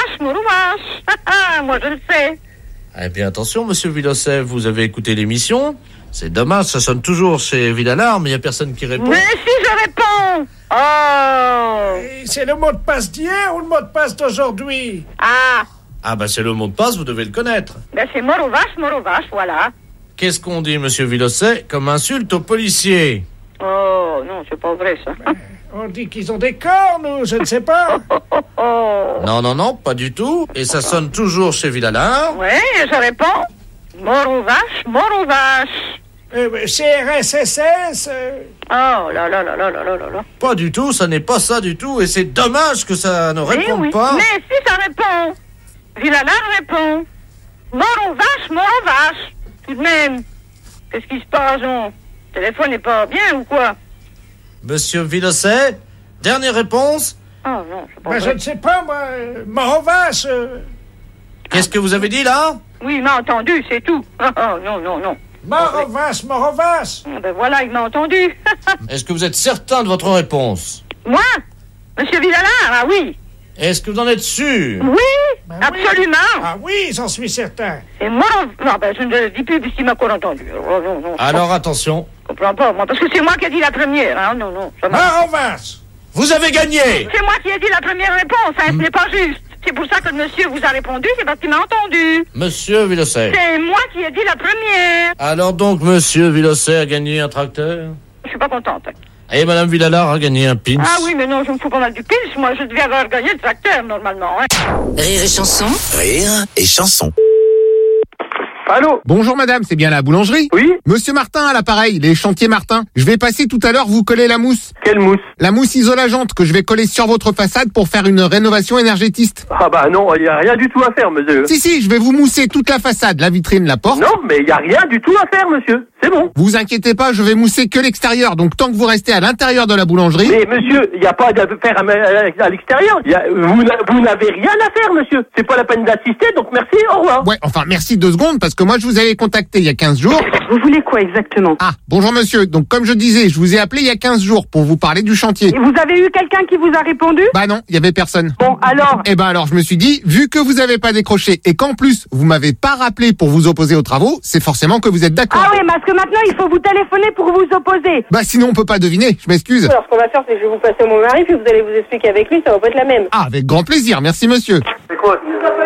vaches. Moi je le sais. Eh bien, attention, monsieur Villosset, vous avez écouté l'émission. C'est dommage, ça sonne toujours chez Villalard, mais il n'y a personne qui répond. Mais si je réponds. Oh. C'est le mot de passe d'hier ou le mot de passe d'aujourd'hui? Ah, bah c'est le mot de passe, vous devez le connaître. Ben c'est mort aux vaches, voilà. Qu'est-ce qu'on dit, monsieur Villosset, comme insulte aux policiers? Oh, non, c'est pas vrai, ça. On dit qu'ils ont des cornes ou je ne sais pas. Non, pas du tout. Et ça sonne toujours chez Villalard. Ouais, je réponds. Mort aux vaches. CRSSS. Oh là là. Pas du tout, ça n'est pas ça du tout. Et c'est dommage que ça ne réponde oui. pas. Mais si ça répond. Villalard répond. Mort aux vaches. Tout de même. Qu'est-ce qui se passe, Le téléphone n'est pas bien ou quoi? Monsieur Villosset, dernière réponse. Oh non, c'est pas Ben, vrai. je ne sais pas, moi. Mort aux vaches. Qu'est-ce que vous avez dit là? Oui, il m'a entendu, c'est tout. Oh, non. Mort aux vaches. Ben voilà, il m'a entendu. Est-ce que vous êtes certain de votre réponse? Moi? Monsieur Villalard, ah oui. Est-ce que vous en êtes sûr? Oui, absolument. Ah oui, j'en suis certain. Et moi, non, ben je ne le dis plus puisqu'il m'a encore entendu. Oh, non. Alors attention. Je comprends pas, moi, parce que c'est moi qui ai dit la première. Hein. Non. Mort aux vaches. Vous avez gagné. C'est moi qui ai dit la première réponse, hein, ce n'est pas juste. C'est pour ça que le monsieur vous a répondu, c'est parce qu'il m'a entendu. Monsieur Villosset. C'est moi qui ai dit la première. Alors donc, monsieur Villosset a gagné un tracteur? Je suis pas contente. Et madame Villalard a gagné un pins? Ah oui, mais non, je me fous pas mal du pins. Moi, je devais avoir gagné le tracteur, normalement. Hein. Rire et Chanson. Rire et Chanson. Allô? Bonjour madame, c'est bien la boulangerie? Oui. Monsieur Martin à l'appareil, les chantiers Martin. Je vais passer tout à l'heure vous coller la mousse. Quelle mousse? La mousse isolageante que je vais coller sur votre façade pour faire une rénovation énergétiste. Ah bah non, il n'y a rien du tout à faire, monsieur. Si, je vais vous mousser toute la façade, la vitrine, la porte. Non, mais il n'y a rien du tout à faire, monsieur. c'est bon. Vous inquiétez pas, je vais mousser que l'extérieur. Donc tant que vous restez à l'intérieur de la boulangerie... Mais monsieur, il n'y a pas à faire à l'extérieur. Vous n'avez rien à faire, monsieur. C'est pas la peine d'assister, donc merci, au revoir. Ouais, enfin, merci 2 secondes, parce que moi, je vous avais contacté il y a 15 jours. Vous voulez quoi exactement? Ah, bonjour monsieur. Donc comme je disais, je vous ai appelé il y a 15 jours pour vous parler du chantier. Et vous avez eu quelqu'un qui vous a répondu? Bah non, il y avait personne. Bon, alors? Eh ben alors, je me suis dit, vu que vous avez pas décroché et qu'en plus, vous m'avez pas rappelé pour vous opposer aux travaux, c'est forcément que vous êtes d'accord. Ah oui, parce que maintenant, il faut vous téléphoner pour vous opposer. Bah sinon, on peut pas deviner, je m'excuse. Alors, ce qu'on va faire, c'est que je vais vous passer mon mari, puis vous allez vous expliquer avec lui, ça va pas être la même. Ah, avec grand plaisir, merci monsieur. C'est quoi?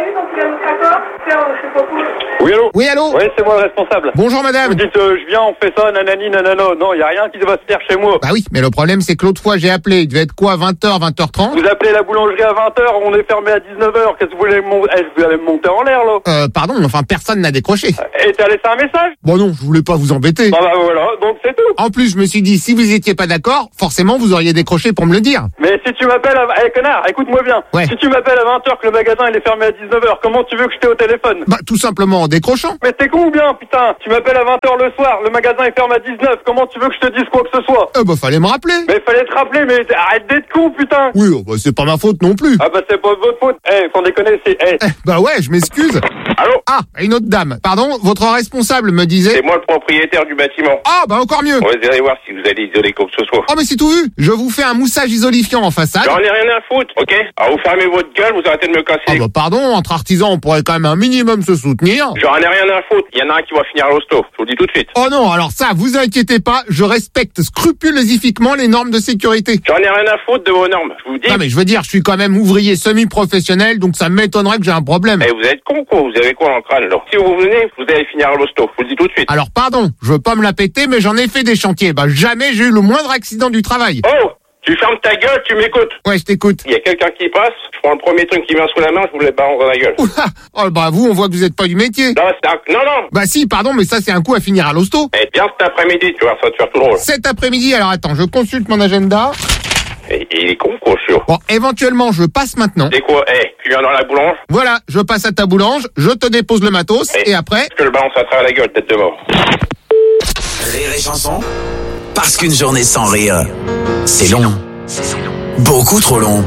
Oui, allô? Oui, allô? Oui, c'est moi le responsable. Bonjour madame. Vous dites, je viens, on fait ça, nanani, nanano. Non, il y a rien qui va se faire chez moi. Bah oui, mais le problème c'est que l'autre fois j'ai appelé, il devait être quoi, 20h, 20h30? Vous appelez la boulangerie à 20h, on est fermé à 19h. Qu'est-ce que vous voulez vous allez me monter en l'air, là? Pardon, enfin personne n'a décroché. Et t'as laissé un message? Bon non, je voulais pas vous embêter. Bah voilà, donc c'est tout. En plus, je me suis dit, si vous étiez pas d'accord, forcément vous auriez décroché pour me le dire. Mais si tu m'appelles connard, écoute-moi bien. Ouais. Si tu m'appelles à 20h que le magasin il est fermé à 19h, comment tu veux que je t'ai au téléphone? Bah tout simplement en décrochant. Mais t'es con ou bien, putain? Tu m'appelles à 20h le soir, le magasin est fermé à 19, comment tu veux que je te dise quoi que ce soit? Bah fallait me rappeler. Mais fallait te rappeler, mais arrête d'être con, putain. Oui, bah c'est pas ma faute non plus. Ah bah c'est pas de votre faute. Sans déconner, c'est... Bah ouais, je m'excuse. Allô? Ah, une autre dame. Pardon, votre responsable me disait... C'est moi le propriétaire du bâtiment. Ah, bah encore mieux. Vous allez voir si vous allez isoler quoi que ce soit. Oh mais c'est tout vu. Je vous fais un moussage isolifiant en façade. J'en ai rien à foutre, ok? Alors vous fermez votre gueule, vous arrêtez de me casser. Ah bah pardon, entre artisans on pourrait quand même un minimum se soutenir. J'en ai rien à foutre. Il y en a un qui va finir à l'hosto. Je vous le dis tout de suite. Oh non, alors ça, vous inquiétez pas, je respecte scrupuleusement les normes de sécurité. J'en ai rien à foutre de vos normes, je vous dis. Non mais je veux dire, je suis quand même ouvrier semi-professionnel, donc ça m'étonnerait que j'ai un problème. Eh, vous êtes con quoi? Vous avez quoi dans le crâne là? Si vous venez, vous allez finir à l'hosto. Je vous le dis tout de suite. Alors pardon, je veux pas me la péter, mais j'en ai fait des chantiers. Bah jamais j'ai eu le moindre accident du travail. Oh! Tu fermes ta gueule, tu m'écoutes. Ouais, je t'écoute. Il y a quelqu'un qui passe, je prends le premier truc qui vient sous la main, je vous le balance dans la gueule. Oh bah vous, on voit que vous êtes pas du métier. Non, non. Bah si, pardon, mais ça c'est un coup à finir à l'hosto. Eh bien cet après-midi, tu vois, ça va te faire tout drôle. Cet après-midi, alors attends, je consulte mon agenda. Et il est con quoi, sûr. Bon, éventuellement, je passe maintenant. C'est quoi? Tu viens dans la boulange? Voilà, je passe à ta boulange, je te dépose le matos, et après... Je te le balance à travers la gueule, tête de mort. Rire et chanson, parce qu'une journée sans rire, c'est long. Beaucoup trop long.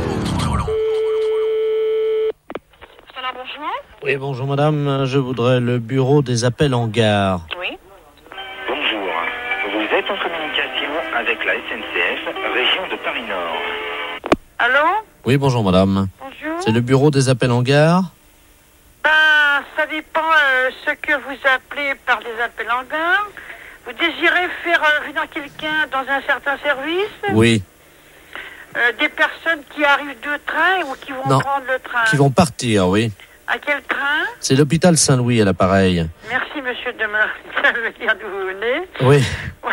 Oui, bonjour madame, je voudrais le bureau des appels en gare. Oui. Bonjour, vous êtes en communication avec la SNCF, région de Paris-Nord. Allô? Oui, bonjour madame. Bonjour. C'est le bureau des appels en gare? Ben, ça dépend ce que vous appelez par des appels en gare. Vous désirez faire venir quelqu'un dans un certain service? Oui. Des personnes qui arrivent de train ou qui vont prendre le train? Qui vont partir, oui. À quel train? C'est l'hôpital Saint-Louis à l'appareil. Merci monsieur de me dire d'où vous venez. Oui.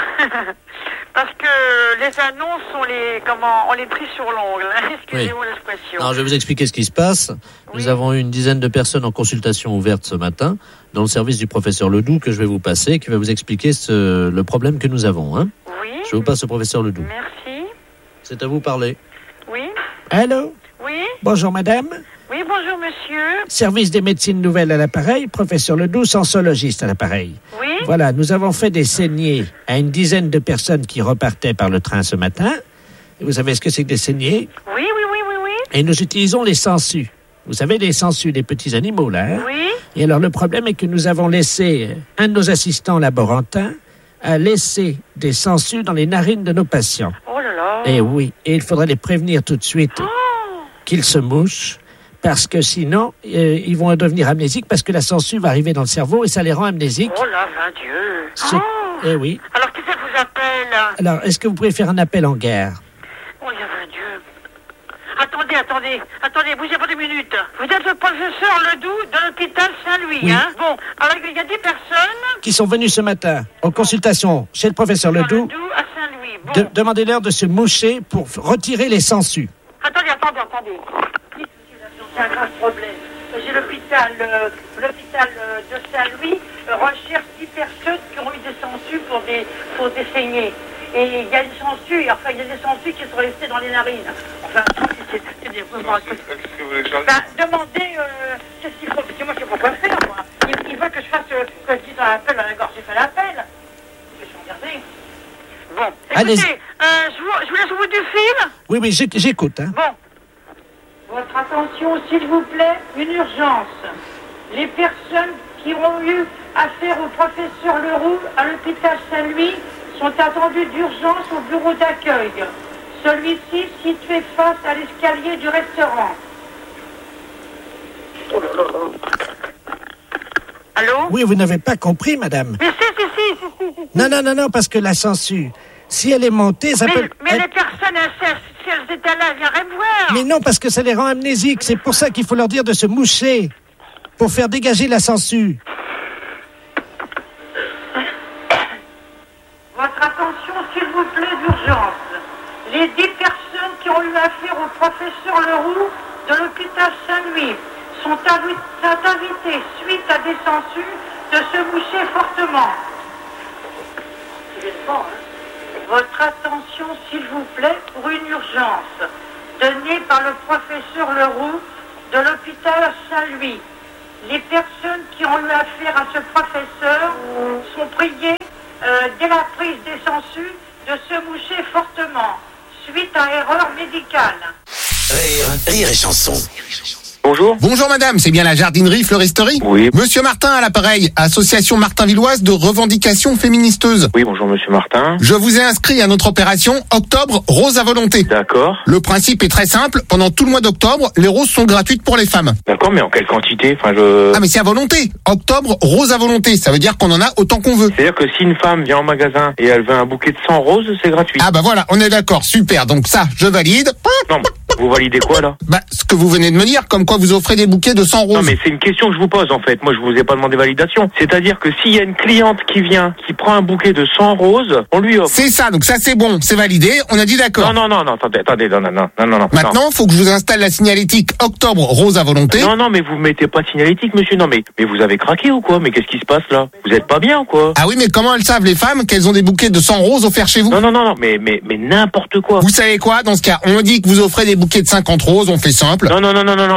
Parce que les annonces, on les pris sur l'ongle. Excusez-moi l'expression. Alors, je vais vous expliquer ce qui se passe. Nous avons eu une dizaine de personnes en consultation ouverte ce matin dans le service du professeur Ledoux que je vais vous passer, qui va vous expliquer le problème que nous avons. Hein. Oui. Je vous passe au professeur Ledoux. Merci. C'est à vous parler. Oui. Allô? Oui. Bonjour madame. Oui, bonjour monsieur. Service des médecines nouvelles à l'appareil, professeur Ledoux, sensologiste à l'appareil. Oui. Voilà, nous avons fait des saignées à une dizaine de personnes qui repartaient par le train ce matin. Et vous savez ce que c'est que des saignées? Oui. Et nous utilisons les sangsues. Vous savez, les sangsues, les petits animaux, là. Hein? Oui. Et alors, le problème est que nous avons laissé un de nos assistants laborantins a laissé des sangsues dans les narines de nos patients. Oh là là. Et oui, et il faudrait les prévenir tout de suite qu'ils se mouchent. Parce que sinon, ils vont devenir amnésiques parce que la sangsue va arriver dans le cerveau et ça les rend amnésiques. Oh là, mon Dieu. Eh oui. Alors, qui ça vous appelle? Alors, est-ce que vous pouvez faire un appel en gare? Oh, il y a un Dieu. Attendez, bougez pas 2 minutes. Vous êtes le professeur Ledoux de l'hôpital Saint-Louis, oui. Hein? Bon, alors il y a 10 personnes qui sont venues ce matin en consultation chez le professeur Ledoux. À Saint-Louis. Bon. Demandez-leur de se moucher pour retirer les sangsues. Attendez. C'est un grave problème. J'ai l'hôpital de Saint-Louis recherche 10 personnes qui ont eu des sangsues pour des saignées. Et il y a des sangsues, qui sont restées dans les narines. Enfin, c'est des moments. Demandez qu'est-ce qu'il faut, parce que moi je sais pas quoi faire, moi. Il veut que je fasse, que je dise un appel à la gorge, j'ai fait l'appel. Allez. Écoutez, je vous laisse au bout du fil. Oui, j'écoute. Hein. Bon. Votre attention, s'il vous plaît, une urgence. Les personnes qui ont eu affaire au professeur Leroux à l'hôpital Saint-Louis sont attendues d'urgence au bureau d'accueil. Celui-ci situé face à l'escalier du restaurant. Allô? Oui, vous n'avez pas compris, madame. Mais si. Non, parce que la sangsue, si elle est montée, ça peut... Mais les personnes, si elles étaient là, elles viendraient me voir. Mais non, parce que ça les rend amnésiques. C'est pour ça qu'il faut leur dire de se moucher, pour faire dégager la sangsue. Votre attention, s'il vous plaît, d'urgence. Les 10 personnes qui ont eu affaire au professeur Leroux de l'hôpital Saint-Louis sont invitées, suite à des sangsues, de se moucher fortement. Votre attention, s'il vous plaît, pour une urgence donnée par le professeur Leroux de l'hôpital Saint-Louis. Les personnes qui ont eu affaire à ce professeur sont priées, dès la prise des sangsues, de se moucher fortement, suite à erreur médicale. Rire et chanson. Bonjour madame, c'est bien la jardinerie Fleuristerie? Oui. Monsieur Martin à l'appareil, association Martin-Villoise de revendication féministeuse. Oui, bonjour monsieur Martin. Je vous ai inscrit à notre opération Octobre Rose à volonté. D'accord. Le principe est très simple, pendant tout le mois d'octobre, les roses sont gratuites pour les femmes. D'accord, mais en quelle quantité? Ah mais c'est à volonté. Octobre Rose à volonté, ça veut dire qu'on en a autant qu'on veut. C'est-à-dire que si une femme vient en magasin et elle veut un bouquet de 100 roses, c'est gratuit. Ah bah voilà, on est d'accord, super, donc ça, je valide. Non, vous validez quoi là? Bah, ce que vous venez de me dire, comme quoi vous offrez des bouquets de 100 roses. Non mais c'est une question que je vous pose en fait, moi je vous ai pas demandé validation. C'est-à-dire que s'il y a une cliente qui vient, qui prend un bouquet de 100 roses, on lui offre. C'est ça, donc ça c'est bon, c'est validé, on a dit d'accord. Non, attendez, non. Maintenant, faut que je vous installe la signalétique Octobre Rose à volonté. Non, mais vous mettez pas de signalétique monsieur, non mais vous avez craqué ou quoi? Mais qu'est-ce qui se passe là? Vous êtes pas bien ou quoi? Ah oui, mais comment elles savent les femmes qu'elles ont des bouquets de 100 roses offerts chez vous? Non, mais n'importe quoi. Vous savez quoi, dans ce cas, on dit que vous offrez des bouquets de 50 roses, on fait simple. Non,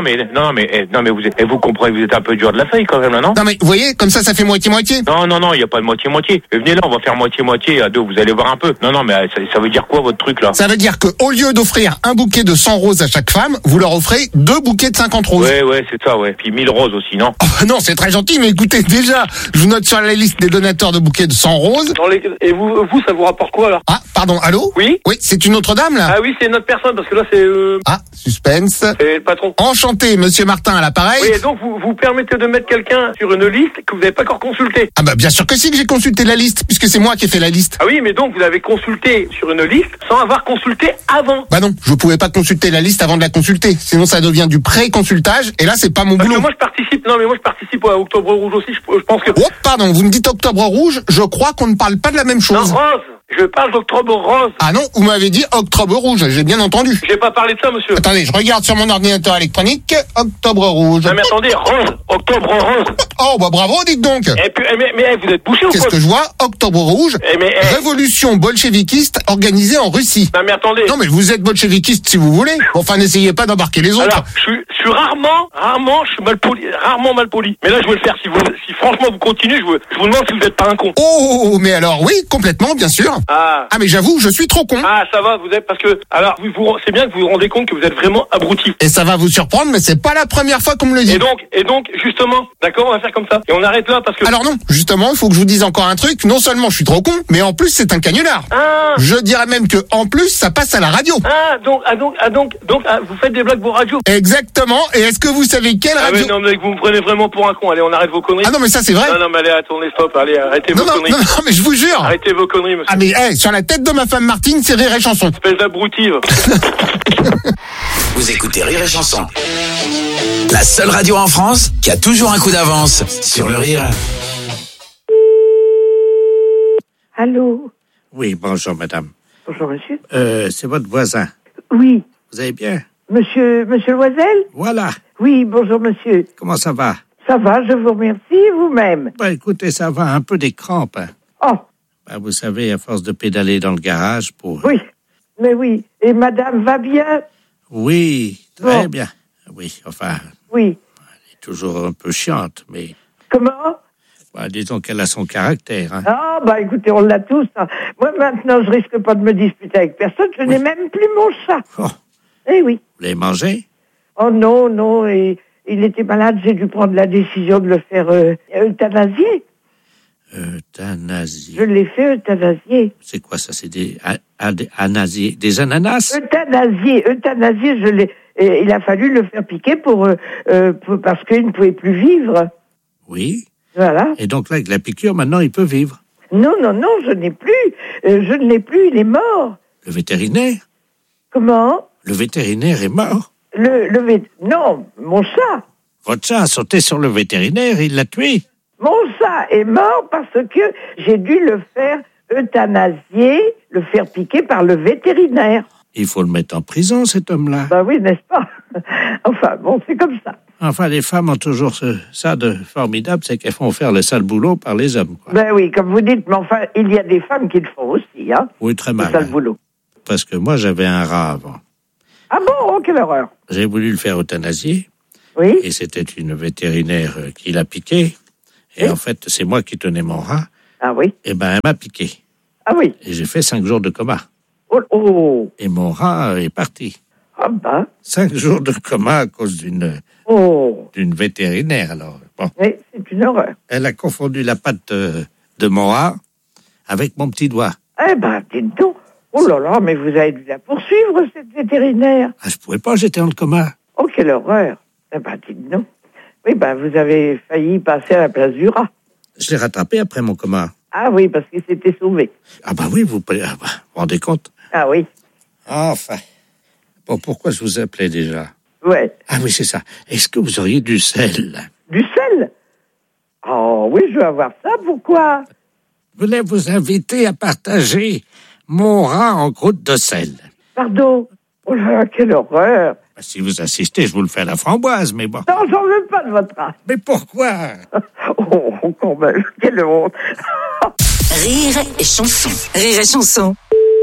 mais vous comprenez, vous êtes un peu dur de la feuille quand même là, non? Non mais vous voyez, comme ça fait moitié-moitié. Non, il y a pas de moitié-moitié. Venez là, on va faire moitié-moitié à deux, vous allez voir un peu. Non, mais ça veut dire quoi votre truc là? Ça veut dire que au lieu d'offrir un bouquet de 100 roses à chaque femme, vous leur offrez 2 bouquets de 50 roses. Ouais, c'est ça, ouais. Puis 1000 roses aussi, non? Oh, non, c'est très gentil, mais écoutez, déjà, je vous note sur la liste des donateurs de bouquets de 100 roses. Et vous, ça vous rapporte quoi là? Ah, pardon, allô? Oui? Oui, c'est une autre dame là? Ah oui, c'est une autre personne, parce que là c'est... Ah, suspense. C'est le patron. Enchanté, monsieur Martin à l'appareil. Oui, et donc vous permettez de mettre quelqu'un sur une liste que vous n'avez pas encore consultée. Ah bah bien sûr que si, que j'ai consulté la liste, puisque c'est moi qui ai fait la liste. Ah oui, mais donc vous avez consulté sur une liste sans avoir consulté avant. Bah non, je pouvais pas consulter la liste avant de la consulter, sinon ça devient du pré-consultage, et là c'est pas mon boulot. Moi je participe à Octobre Rouge aussi, je pense que... Oh pardon, vous me dites Octobre Rouge, je crois qu'on ne parle pas de la même chose. Non, rose. Je parle d'Octobre Rose. Ah non, vous m'avez dit Octobre Rouge, j'ai bien entendu. J'ai pas parlé de ça, monsieur. Attendez, je regarde sur mon ordinateur électronique, Octobre Rouge. Non mais attendez, Rose, Octobre Rose. Oh bah bravo, dites donc. Et puis, mais vous êtes bouché ou quoi? Qu'est-ce que je vois? Octobre Rouge, révolution bolchevikiste organisée en Russie. Non mais attendez. Non mais vous êtes bolchevikiste si vous voulez. Enfin, n'essayez pas d'embarquer les autres. Alors, je suis rarement, je suis rarement mal poli. Mais là, je vais le faire. Si franchement vous continuez, je vous demande si vous êtes pas un con. Oh, mais alors oui, complètement, bien sûr. Ah mais j'avoue, je suis trop con. Ah, ça va, vous êtes, parce que, alors, c'est bien que vous vous rendez compte que vous êtes vraiment abruti. Et ça va vous surprendre, mais c'est pas la première fois qu'on me le dit. Et donc, justement, d'accord, on va faire comme ça. Et on arrête là parce que... Alors non, justement, il faut que je vous dise encore un truc. Non seulement je suis trop con, mais en plus c'est un canular. Ah. Je dirais même que, en plus, ça passe à la radio. Donc, vous faites des blagues pour radio. Exactement. Et est-ce que vous savez quelle radio? Non, mais vous me prenez vraiment pour un con. Allez, on arrête vos conneries. Ah non, mais ça c'est vrai. Non, mais allez, attendez, stop. Allez, arrêtez vos conneries. Non, mais je vous jure. Arrêtez vos conneries, monsieur. Ah mais, sur la tête de ma femme Martine, c'est Rire et Chanson. Espèce d'abrutive. Vous écoutez Rire et Chanson. La seule radio en France qui a toujours un coup d'avance sur le rire. Allô? Oui, bonjour madame. Bonjour monsieur. C'est votre voisin. Oui. Vous allez bien? Monsieur Loisel? Voilà. Oui, bonjour monsieur. Comment ça va? Ça va, je vous remercie, vous-même. Bah écoutez, ça va, un peu des crampes. Hein. Oh. Bah, vous savez, à force de pédaler dans le garage pour... Oui, mais oui. Et madame va bien? Oui, très bien. Oui, enfin... Oui. Elle est toujours un peu chiante, mais... Comment? Bah, disons qu'elle a son caractère. Hein. Ah, bah écoutez, on l'a tous. Hein. Moi, maintenant, je risque pas de me disputer avec personne. Je n'ai même plus mon chat. Oh. Eh oui. Vous l'avez mangé? Oh non. Et il était malade. J'ai dû prendre la décision de le faire euthanasier. Euthanasie. Je l'ai fait euthanasier. C'est quoi ça? C'est des anasiers, des ananas? Euthanasier, je l'ai. Et il a fallu le faire piquer parce qu'il ne pouvait plus vivre. Oui. Voilà. Et donc là, avec la piqûre, maintenant, il peut vivre. Non, je n'ai plus. Je ne l'ai plus, il est mort. Le vétérinaire? Comment? Le vétérinaire est mort? Non, mon chat. Votre chat a sauté sur le vétérinaire et il l'a tué? Mon chat est mort parce que j'ai dû le faire euthanasier, le faire piquer par le vétérinaire. Il faut le mettre en prison, cet homme-là. Bah oui, n'est-ce pas? Enfin, bon, c'est comme ça. Enfin, les femmes ont toujours ça de formidable, c'est qu'elles font faire le sale boulot par les hommes. Quoi. Ben oui, comme vous dites, mais enfin, il y a des femmes qui le font aussi, hein. Oui, très mal. Le sale boulot. Parce que moi, j'avais un rat avant. Ah bon? Oh, quelle horreur. J'ai voulu le faire euthanasier. Oui. Et c'était une vétérinaire qui l'a piqué. Et en fait, c'est moi qui tenais mon rat. Ah oui. Et ben, elle m'a piqué. Ah oui. Et j'ai fait 5 jours de coma. Oh. Et mon rat est parti. Ah ben. 5 jours de coma à cause d'une vétérinaire, alors. Bon. Oui, c'est une horreur. Elle a confondu la patte de mon rat avec mon petit doigt. Eh ben, dites donc. Oh là là, mais vous avez dû la poursuivre, cette vétérinaire. Ah, je pouvais pas, j'étais en coma. Oh, quelle horreur. Eh ben, dites donc. Oui, ben, vous avez failli passer à la place du rat. Je l'ai rattrapé après mon coma. Ah oui, parce qu'il s'était sauvé. Ah bah oui, vous vous rendez compte? Ah oui. Enfin. Bon, pourquoi je vous appelais déjà? Ouais. Ah oui, c'est ça. Est-ce que vous auriez du sel? Du sel? Oh oui, je veux avoir ça, pourquoi? Je voulais vous inviter à partager mon rat en croûte de sel. Pardon? Oh là là, quelle horreur! Si vous insistez, je vous le fais à la framboise, mais bon. Non, j'en veux pas de votre rat. Mais pourquoi? Oh, quand même, quelle honte! Rire et chanson. Rire et chanson.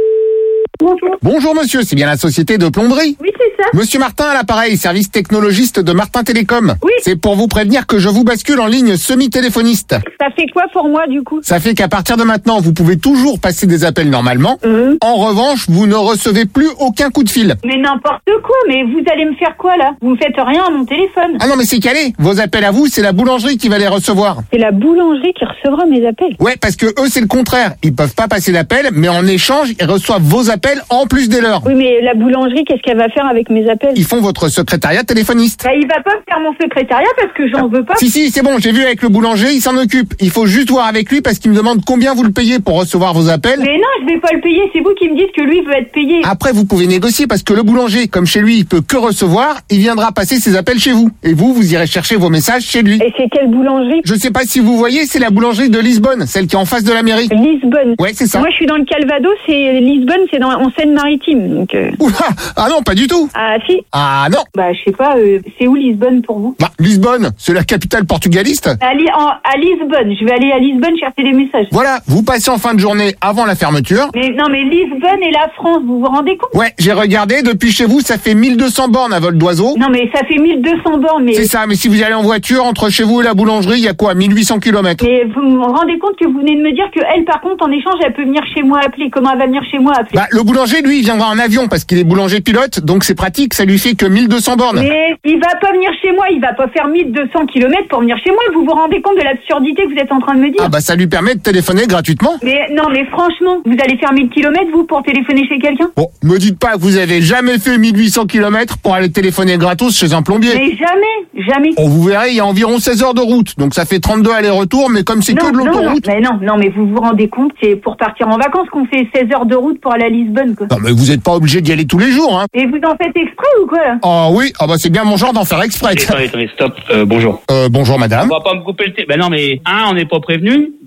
Bonjour monsieur, c'est bien la société de plomberie? Oui, c'est ça. Monsieur Martin à l'appareil, service technologiste de Martin Télécom. Oui. C'est pour vous prévenir que je vous bascule en ligne semi-téléphoniste. Ça fait quoi pour moi, du coup? Ça fait qu'à partir de maintenant, vous pouvez toujours passer des appels normalement. En revanche, vous ne recevez plus aucun coup de fil. Mais n'importe quoi, mais vous allez me faire quoi, là? Vous me faites rien à mon téléphone. Ah non, mais c'est calé. Vos appels à vous, c'est la boulangerie qui va les recevoir. C'est la boulangerie qui recevra mes appels? Ouais, parce que eux, c'est le contraire. Ils peuvent pas passer d'appels, mais en échange, ils reçoivent vos appels en plus des leurs. Oui, mais la boulangerie, qu'est-ce qu'elle va faire avec mes appels? Ils font votre secrétariat téléphoniste. Bah, il va pas me faire mon secrétariat parce que j'en veux pas. Si, c'est bon, j'ai vu avec le boulanger, il s'en occupe. Il faut juste voir avec lui parce qu'il me demande combien vous le payez pour recevoir vos appels. Mais non, je vais pas le payer, c'est vous qui me dites que lui veut être payé. Après, vous pouvez négocier parce que le boulanger, comme chez lui, il peut que recevoir, il viendra passer ses appels chez vous. Et vous irez chercher vos messages chez lui. Et c'est quelle boulangerie? Je sais pas si vous voyez, c'est la boulangerie de Lisbonne, celle qui est en face de la mairie. Lisbonne? Ouais, c'est ça. Moi, je suis dans le Calvados et Lisbonne, c'est en Seine-Maritime, donc... Oula! Ah non, pas du tout. Ah, si? Ah non. Bah, je sais pas, c'est où Lisbonne pour vous? Bah, Lisbonne, c'est la capitale portugaliste. À Lisbonne, je vais aller à Lisbonne chercher des messages. Voilà, vous passez en fin de journée avant la fermeture. Mais non, mais Lisbonne et la France, vous vous rendez compte? Ouais, j'ai regardé, depuis chez vous, ça fait 1200 bornes à vol d'oiseau. Non, mais ça fait 1200 bornes, mais... C'est ça, mais si vous y allez en voiture, entre chez vous et la boulangerie, il y a quoi, 1800 km? Mais vous me rendez compte que vous venez de me dire que elle, par contre, en échange, elle peut venir chez moi appeler. Comment elle va venir chez moi appeler? Bah, le boulanger, lui, il viendra en avion parce qu'il est boulanger pilote, donc c'est pratique, ça lui fait que 1200 bornes. Mais il va pas venir chez moi, il va pas faire 1200 km pour venir chez moi. Vous vous rendez compte de l'absurdité que vous êtes en train de me dire? Ah bah ça lui permet de téléphoner gratuitement. Mais non, mais franchement, vous allez faire 1000 km, vous, pour téléphoner chez quelqu'un? Bon, me dites pas que vous avez jamais fait 1800 km pour aller téléphoner gratos chez un plombier. Mais jamais. Oh, vous verrez, il y a environ 16 heures de route, donc ça fait 32 allers-retours, mais comme c'est que de l'autoroute... Non, mais vous vous rendez compte, c'est pour partir en vacances qu'on fait 16 heures de route pour aller à Lisbonne, quoi. Non, mais vous êtes pas obligé d'y aller tous les jours, hein. Et vous en faites exprès ou quoi, là? Ah oui, ah bah c'est bien mon genre d'en faire exprès. Attendez, stop, bonjour. Bonjour madame. On va pas me couper le thé. Ben non, mais on n'est pas prévenu.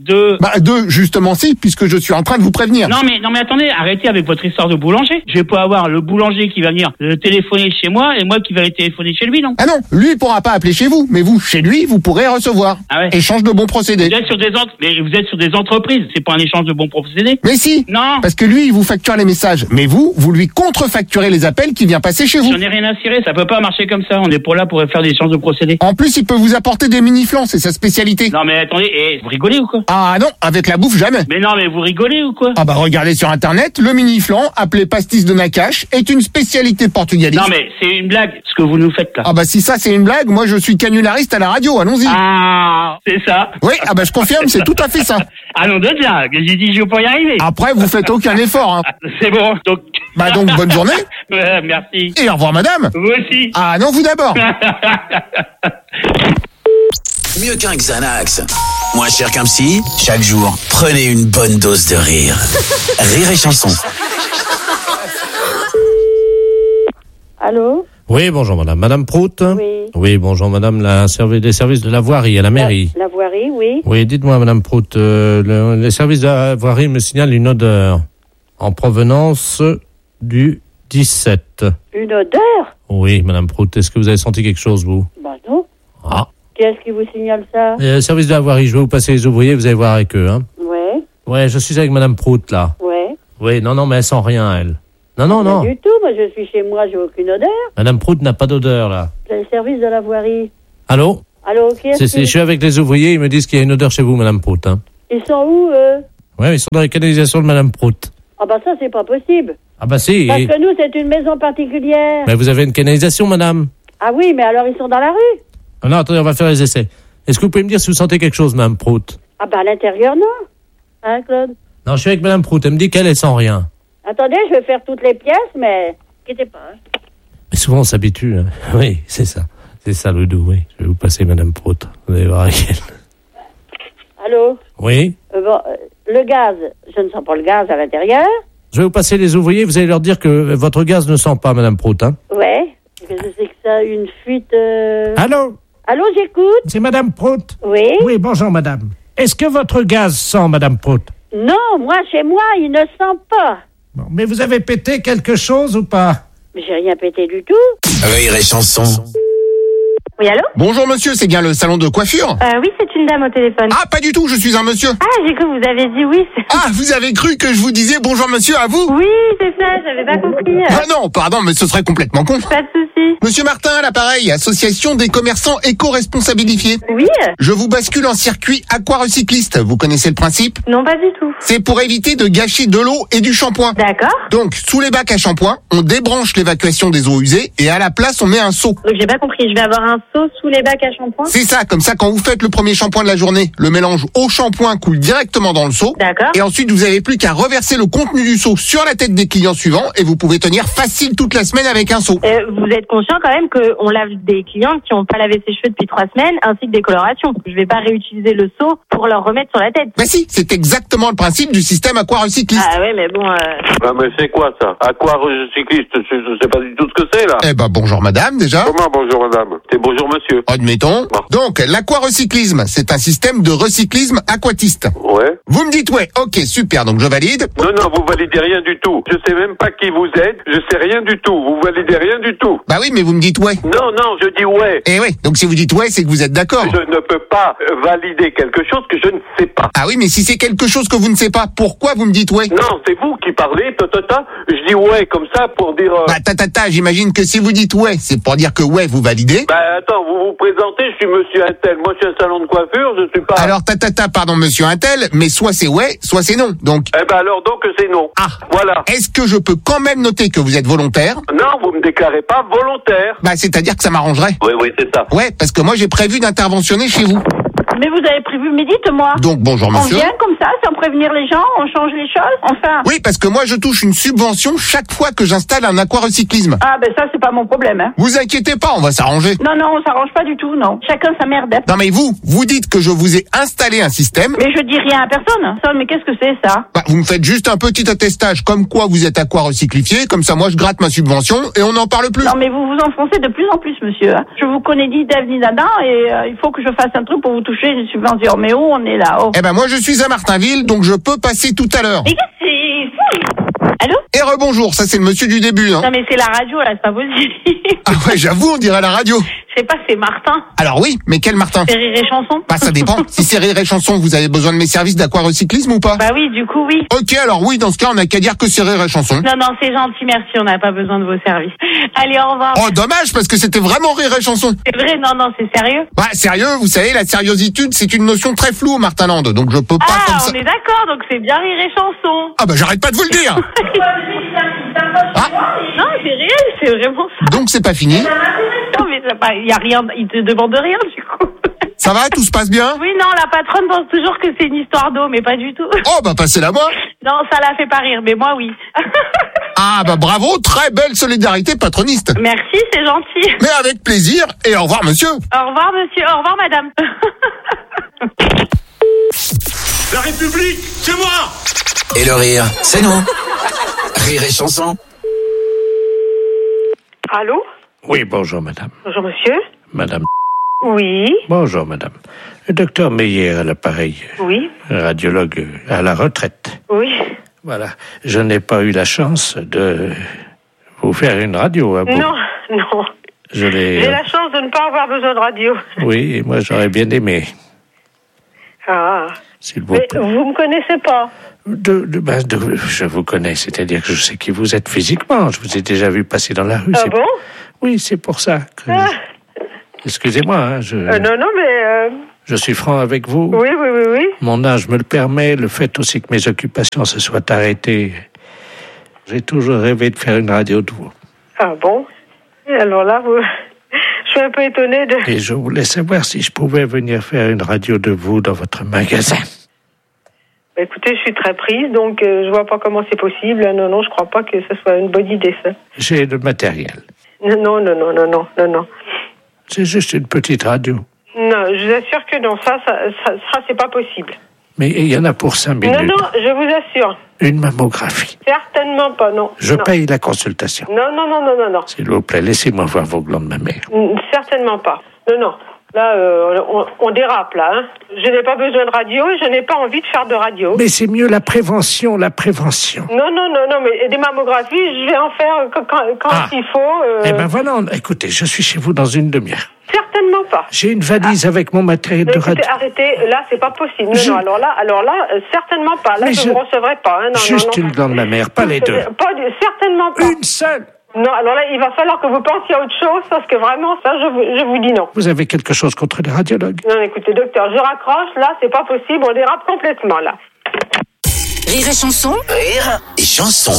2. Bah 2, justement si, puisque je suis en train de vous prévenir. Non mais attendez, arrêtez avec votre histoire de boulanger. Je vais pas avoir le boulanger qui va venir téléphoner chez moi et moi qui va aller téléphoner chez lui, non? Ah non, lui il pourra pas appeler chez vous, mais vous, chez lui, vous pourrez recevoir. Ah ouais. Échange de bons procédés. Vous êtes sur des entreprises, c'est pas un échange de bons procédés. Mais si. Non. Parce que lui, il vous facture les messages, mais vous lui contrefacturez les appels qu'il vient passer chez vous. J'en ai rien à cirer, ça peut pas marcher comme ça. On est pour là pour faire des échanges de procédés. En plus, il peut vous apporter des mini-flans, c'est sa spécialité. Non mais attendez, vous rigolez ou quoi? Ah non, avec la bouffe jamais. Mais non mais vous rigolez ou quoi? Ah bah regardez sur internet, le mini-flan, appelé pastis de Nakache, est une spécialité portugalise. Non mais c'est une blague, ce que vous nous faites là. Ah bah si ça c'est une blague, moi je suis canulariste à la radio, allons-y. Ah, c'est ça. Oui, ah bah je confirme, c'est tout à fait ça. Allons de là, j'ai dit je vais pas y arriver. Après vous faites aucun effort, hein. C'est bon, donc... Bah donc bonne journée. Merci. Et au revoir madame. Vous aussi. Ah non, vous d'abord. Mieux qu'un Xanax. Moins cher qu'un psy, chaque jour, prenez une bonne dose de rire. Rire et chanson. Allô? Oui, bonjour madame. Madame Prout? Oui. Oui, bonjour madame, des services de la voirie à la mairie. La voirie, oui. Oui, dites-moi madame Prout, les services de la voirie me signalent une odeur en provenance du 17. Une odeur? Oui, madame Prout, est-ce que vous avez senti quelque chose, vous? Bah non. Ah. Qui est-ce qui vous signale ça? Service de la voirie, je vais vous passer les ouvriers, vous allez voir avec eux, hein. Ouais. Ouais, je suis avec madame Prout, là. Ouais. Oui, non, mais elle sent rien, elle. Non. Pas du tout, moi je suis chez moi, j'ai aucune odeur. Madame Prout n'a pas d'odeur, là. C'est le service de la voirie. Allô? Allô, qui est-ce Je suis avec les ouvriers, ils me disent qu'il y a une odeur chez vous, madame Prout, hein. Ils sont où, eux? Ouais, ils sont dans les canalisations de madame Prout. Ah bah ça, c'est pas possible. Ah bah si. Parce que nous, c'est une maison particulière. Mais vous avez une canalisation, madame? Ah oui, mais alors ils sont dans la rue? Ah non, attendez, on va faire les essais. Est-ce que vous pouvez me dire si vous sentez quelque chose, madame Prout? Ah bah à l'intérieur, non. Hein, Claude? Non, je suis avec madame Prout, elle me dit qu'elle sent rien. Attendez, je vais faire toutes les pièces, mais... Quittez pas. Hein. Mais souvent, on s'habitue. Hein. Oui, c'est ça. C'est ça le doux, oui. Je vais vous passer madame Prout. Vous allez voir avec elle. Allô? Oui? Le gaz, je ne sens pas le gaz à l'intérieur. Je vais vous passer les ouvriers, vous allez leur dire que votre gaz ne sent pas, madame Prout, hein? Ouais. Qu'est-ce que c'est que ça, une fuite... Allô? Allô, j'écoute. C'est madame Prout? Oui? Oui, bonjour madame. Est-ce que votre gaz sent, madame Prout? Non, moi, chez moi, il ne sent pas. Bon, mais vous avez pété quelque chose ou pas? Mais j'ai rien pété du tout. Rire et chanson. Oui, allô? Bonjour monsieur, c'est bien le salon de coiffure? Oui, c'est une dame au téléphone. Ah, pas du tout, je suis un monsieur. Ah, j'ai cru que vous avez dit oui. Ah, vous avez cru que je vous disais bonjour monsieur à vous? Oui, c'est ça, j'avais pas compris. Ah non, pardon, mais ce serait complètement con. Pas de souci. Monsieur Martin, à l'appareil, association des commerçants éco-responsabilifiés. Oui. Je vous bascule en circuit aquarecycliste. Vous connaissez le principe? Non, pas du tout. C'est pour éviter de gâcher de l'eau et du shampoing. D'accord. Donc, sous les bacs à shampoing, on débranche l'évacuation des eaux usées et à la place, on met un seau. Donc j'ai pas compris, je vais avoir un seau sous les bacs à shampoing? C'est ça, comme ça, quand vous faites le premier shampoing de la journée, le mélange eau-shampoing coule directement dans le seau. D'accord. Et ensuite, vous avez plus qu'à reverser le contenu du seau sur la tête des clients suivants et vous pouvez tenir facile toute la semaine avec un seau. Vous êtes conscient quand même qu'on lave des clients qui n'ont pas lavé ses cheveux depuis 3 semaines, ainsi que des colorations. Je vais pas réutiliser le seau pour leur remettre sur la tête. Bah si, c'est exactement le principe du système aquarecycliste. Ah ouais, mais bon... Ah mais c'est quoi ça? Aquarecycliste, je sais pas du tout ce que c'est là. Eh ben bonjour madame déjà. Comment bonjour madame? C'est bonjour monsieur. Admettons. Donc l'aquarecyclisme, c'est un système de recyclisme aquatiste. Ouais. Vous me dites ouais, ok super, donc je valide. Non, vous validez rien du tout. Je sais même pas qui vous êtes, je sais rien du tout. Vous validez rien du tout. Bah oui, mais vous me dites ouais. Non, je dis ouais. Eh oui, donc si vous dites ouais, c'est que vous êtes d'accord. Je ne peux pas valider quelque chose que je ne sais pas. Ah oui, mais si c'est quelque chose que vous ne savez pas, pourquoi vous me dites ouais? Non, c'est vous qui parlez, je dis ouais comme ça pour dire... Bah j'imagine que si vous dites ouais, c'est pour dire que ouais, vous validez. Bah attends, vous vous présentez, je suis monsieur Intel, moi je suis un salon de coiffure, je suis pas... Alors pardon monsieur Intel, mais soit c'est ouais, soit c'est non, donc... Eh ben alors donc c'est non. Ah, voilà. Est-ce que je peux quand même noter que vous êtes volontaire? Non, vous me déclarez pas volontaire. Bah c'est-à-dire que ça m'arrangerait. Oui, c'est ça. Ouais, parce que moi j'ai prévu d'interventionner chez vous. Mais vous avez prévu, mais dites-moi. Donc bonjour monsieur. On vient comme ça, sans prévenir les gens, on change les choses, enfin. Oui, parce que moi je touche une subvention chaque fois que j'installe un aquarecyclisme. Ah ben ça c'est pas mon problème, hein. Vous inquiétez pas, on va s'arranger. Non, on s'arrange pas du tout, non. Chacun sa merde. Non mais vous dites que je vous ai installé un système. Mais je dis rien à personne. Ça, mais qu'est-ce que c'est ça? Bah, vous me faites juste un petit attestage comme quoi vous êtes aquarecyclifié, comme ça moi je gratte ma subvention et on n'en parle plus. Non mais vous vous enfoncez de plus en plus, monsieur. Je vous connais ni d'Ève ni d'Adam et il faut que je fasse un truc pour vous toucher je suis pas sûre. Mais où on est là? Eh ben moi je suis à Martinville, donc je peux passer tout à l'heure. Mais qu'est-ce que c'est? Allô? Et rebonjour, ça c'est le monsieur du début, hein. Non mais c'est la radio là, c'est pas possible. Ah ouais, j'avoue, on dirait la radio. Je sais pas, c'est Martin. Alors oui, mais quel Martin? C'est Rire et Chanson. Bah ça dépend. Si c'est Rire et Chanson, vous avez besoin de mes services d'aquarecyclisme ou pas? Bah oui, du coup oui. Ok, alors oui, dans ce cas, on n'a qu'à dire que c'est Rire et Chanson. Non, c'est gentil, merci, on n'a pas besoin de vos services. Allez, au revoir. Oh, dommage, parce que c'était vraiment Rire et Chanson. C'est vrai, non, c'est sérieux. Bah sérieux, vous savez, la sériositude, c'est une notion très floue au Martinland, donc je peux pas comme ça. On est d'accord, donc c'est bien Rire et Chanson. Ah bah j'arrête pas de vous le dire. Non, c'est réel, c'est vraiment ça. Donc c'est pas fini. Non, mais il y a rien, il te demande rien, du coup. Ça va, tout se passe bien? Oui, non, la patronne pense toujours que c'est une histoire d'eau, mais pas du tout. Oh, bah passez-la moi. Non, ça la fait pas rire, mais moi, oui. Ah, bah bravo, très belle solidarité patroniste. Merci, c'est gentil. Mais avec plaisir, et au revoir monsieur. Au revoir monsieur, au revoir madame. La République, c'est moi. Et le rire, c'est nous. Rire et Chanson. Allô? Oui, bonjour madame. Bonjour monsieur. Madame. Oui. Bonjour madame. Le docteur Meyer à l'appareil. Oui. Radiologue à la retraite. Oui. Voilà. Je n'ai pas eu la chance de vous faire une radio à vous. Non. J'ai la chance de ne pas avoir besoin de radio. Oui, et moi j'aurais bien aimé. Ah. S'il vous Mais plaît. vous me connaissez pas? Je vous connais, c'est-à-dire que je sais qui vous êtes physiquement. Je vous ai déjà vu passer dans la rue. Ah bon? Oui, c'est pour ça que... Excusez-moi, hein, non, mais... Je suis franc avec vous. Oui. Mon âge me le permet, le fait aussi que mes occupations se soient arrêtées. J'ai toujours rêvé de faire une radio de vous. Ah bon? Et alors là, je suis un peu étonnée de... Et je voulais savoir si je pouvais venir faire une radio de vous dans votre magasin. Écoutez, je suis très prise, donc je vois pas comment c'est possible. Non, je crois pas que ce soit une bonne idée, ça. J'ai le matériel. Non. C'est juste une petite radio. Non, je vous assure que non, ça c'est pas possible. Mais il y en a pour 5 minutes. Non, je vous assure. Une mammographie. Certainement pas, non. Je paye la consultation. Non. S'il vous plaît, laissez-moi voir vos glandes mammaires. Certainement pas. Non. Là, on dérape, là. Hein. Je n'ai pas besoin de radio et je n'ai pas envie de faire de radio. Mais c'est mieux la prévention. Non, mais des mammographies, je vais en faire quand il faut. Eh ben voilà, écoutez, je suis chez vous dans une demi-heure. Certainement pas. J'ai une valise avec mon matériel de radio. Arrêtez, là, c'est pas possible. Non, alors là, certainement pas. Là, je ne vous recevrai pas. Hein. Juste une glande mammaire, pas les deux. Certainement pas. Une seule. Non, alors là, il va falloir que vous pensiez à autre chose, parce que vraiment, ça, je vous dis non. Vous avez quelque chose contre les radiologues? Non, écoutez, docteur, je raccroche, là, c'est pas possible, on dérape complètement, là. Rire et Chanson. Rire et Chanson.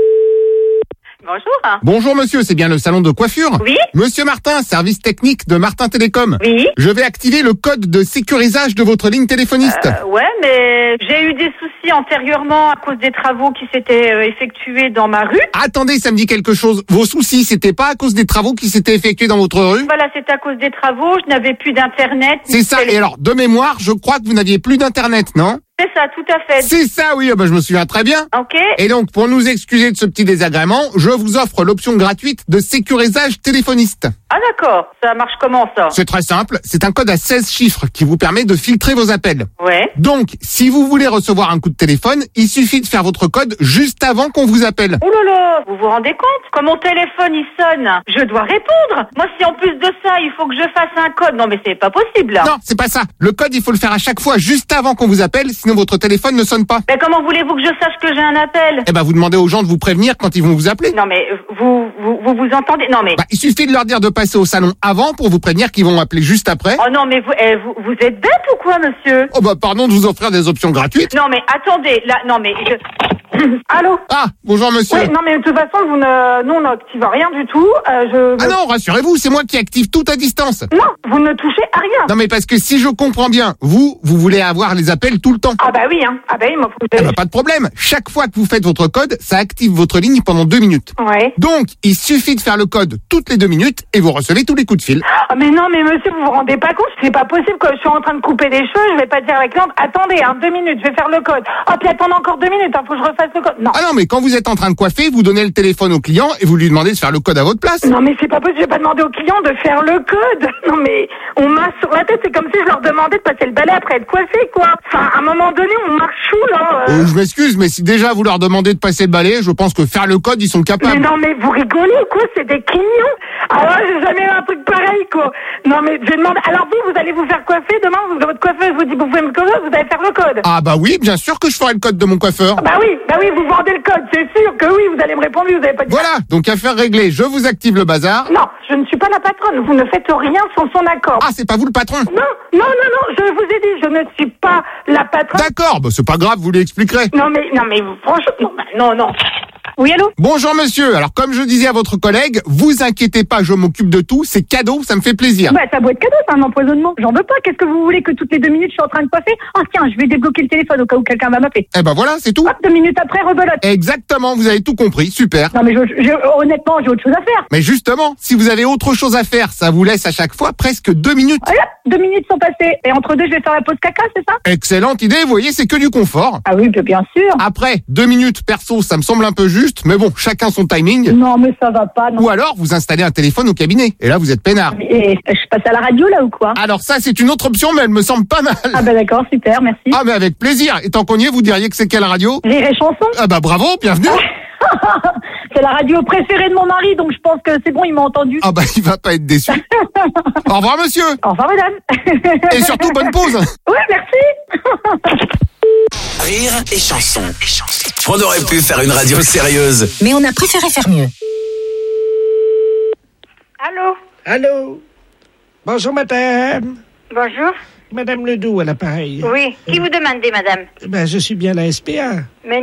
Bonjour. Bonjour monsieur, c'est bien le salon de coiffure? Oui. Monsieur Martin, service technique de Martin Télécom. Oui. Je vais activer le code de sécurisage de votre ligne téléphoniste. Ouais, mais j'ai eu des soucis antérieurement à cause des travaux qui s'étaient effectués dans ma rue. Attendez, ça me dit quelque chose. Vos soucis, c'était pas à cause des travaux qui s'étaient effectués dans votre rue? Voilà, c'est à cause des travaux, je n'avais plus d'internet. C'est ça, et alors, de mémoire, je crois que vous n'aviez plus d'internet, non? C'est ça, tout à fait. C'est ça, oui, je me souviens très bien. Ok. Et donc, pour nous excuser de ce petit désagrément, je vous offre l'option gratuite de sécurisage téléphoniste. Ah d'accord, ça marche comment ça? C'est très simple, c'est un code à 16 chiffres qui vous permet de filtrer vos appels. Ouais. Donc, si vous voulez recevoir un coup de téléphone, il suffit de faire votre code juste avant qu'on vous appelle. Oh là là, vous vous rendez compte? Quand mon téléphone il sonne, je dois répondre. Moi, si en plus de ça, il faut que je fasse un code, non mais c'est pas possible là. Non, c'est pas ça. Le code, il faut le faire à chaque fois juste avant qu'on vous appelle, sinon votre téléphone ne sonne pas. Mais comment voulez-vous que je sache que j'ai un appel? Eh ben, vous demandez aux gens de vous prévenir quand ils vont vous appeler. Non mais vous entendez? Non mais... il suffit de leur dire de passer au salon avant pour vous prévenir qu'ils vont appeler juste après. Oh non mais vous êtes bête ou quoi, monsieur? Oh pardon de vous offrir des options gratuites. Non mais attendez, là, non mais Allô? Ah, bonjour monsieur. Oui, non mais de toute façon, nous on n'active rien du tout. Ah non, rassurez-vous, c'est moi qui active tout à distance. Non, vous ne touchez à rien. Non mais parce que si je comprends bien, vous voulez avoir les appels tout le temps. Ah bah oui, hein. Ah bah oui, moi. Pas de problème. Chaque fois que vous faites votre code, ça active votre ligne pendant 2 minutes. Ouais. Donc, il suffit de faire le code toutes les 2 minutes et vous recevez tous les coups de fil. Ah mais non, mais monsieur, vous vous rendez pas compte? C'est pas possible que je suis en train de couper des cheveux, je vais pas dire avec l'ordre. Attendez, 2 minutes, je vais faire le code. Oh puis attendez encore 2 minutes, faut que je refasse fasse le code. Non. Ah non, mais quand vous êtes en train de coiffer, vous donnez le téléphone au client et vous lui demandez de faire le code à votre place. Non, mais c'est pas possible, je vais pas demander au client de faire le code. Non, mais on marche sur la tête, c'est comme si je leur demandais de passer le balai après être coiffé, quoi. Enfin, à un moment donné, on marche où, là Je m'excuse, mais si déjà vous leur demandez de passer le balai, je pense que faire le code, ils sont capables. Mais non, mais vous rigolez ou quoi? C'est des clients. Alors, j'ai jamais eu un truc pareil, quoi. Non, mais je demande. Alors, vous allez vous faire coiffer demain, votre coiffeuse vous dit, vous pouvez me coiffer, vous allez faire le code. Ah bah oui, bien sûr que je ferai le code de mon coiffeur. Bah oui, vous vendez le code, c'est sûr que oui, vous allez me répondre, vous avez pas dit. Voilà, donc affaire réglée, je vous active le bazar. Non, je ne suis pas la patronne, vous ne faites rien sans son accord. Ah, c'est pas vous le patron? Non, je vous ai dit, je ne suis pas la patronne. D'accord, bah c'est pas grave, vous l'expliquerez. Non, mais franchement, non. Oui, allô? Bonjour monsieur, alors comme je disais à votre collègue, vous inquiétez pas, je m'occupe de tout, c'est cadeau, ça me fait plaisir. Bah ça doit être cadeau, c'est un empoisonnement. J'en veux pas, qu'est-ce que vous voulez que toutes les 2 minutes je suis en train de coiffer? Ah tiens, je vais débloquer le téléphone au cas où quelqu'un va m'appeler. Eh ben voilà, c'est tout. Hop, 2 minutes après, rebelote. Exactement, vous avez tout compris, super. Non mais honnêtement, j'ai autre chose à faire. Mais justement, si vous avez autre chose à faire, ça vous laisse à chaque fois presque 2 minutes. Voilà, 2 minutes sont passées. Et entre deux, je vais faire la pause caca, c'est ça? Excellente idée, vous voyez, c'est que du confort. Ah oui, bien sûr. Après, 2 minutes perso, ça me semble un peu juste, mais bon, chacun son timing. Non, mais ça va pas, non. Ou alors, vous installez un téléphone au cabinet. Et là, vous êtes peinard. Et je passe à la radio, là, ou quoi? Alors ça, c'est une autre option, mais elle me semble pas mal. Ah bah d'accord, super, merci. Ah mais avec plaisir. Et tant qu'on y est, vous diriez que c'est quelle radio? Rire et chanson. Ah bah bravo, bienvenue. C'est la radio préférée de mon mari, donc je pense que c'est bon, il m'a entendu. Ah bah il va pas être déçu. Au revoir monsieur. Au revoir madame. Et surtout bonne pause. Ouais, merci. Rire et chanson. On aurait pu faire une radio sérieuse, mais on a préféré faire mieux. Allô? Allô? Bonjour madame. Bonjour. Madame Ledoux à l'appareil. Oui. Qui vous demandez, madame? Ben, je suis bien la SPA. Mais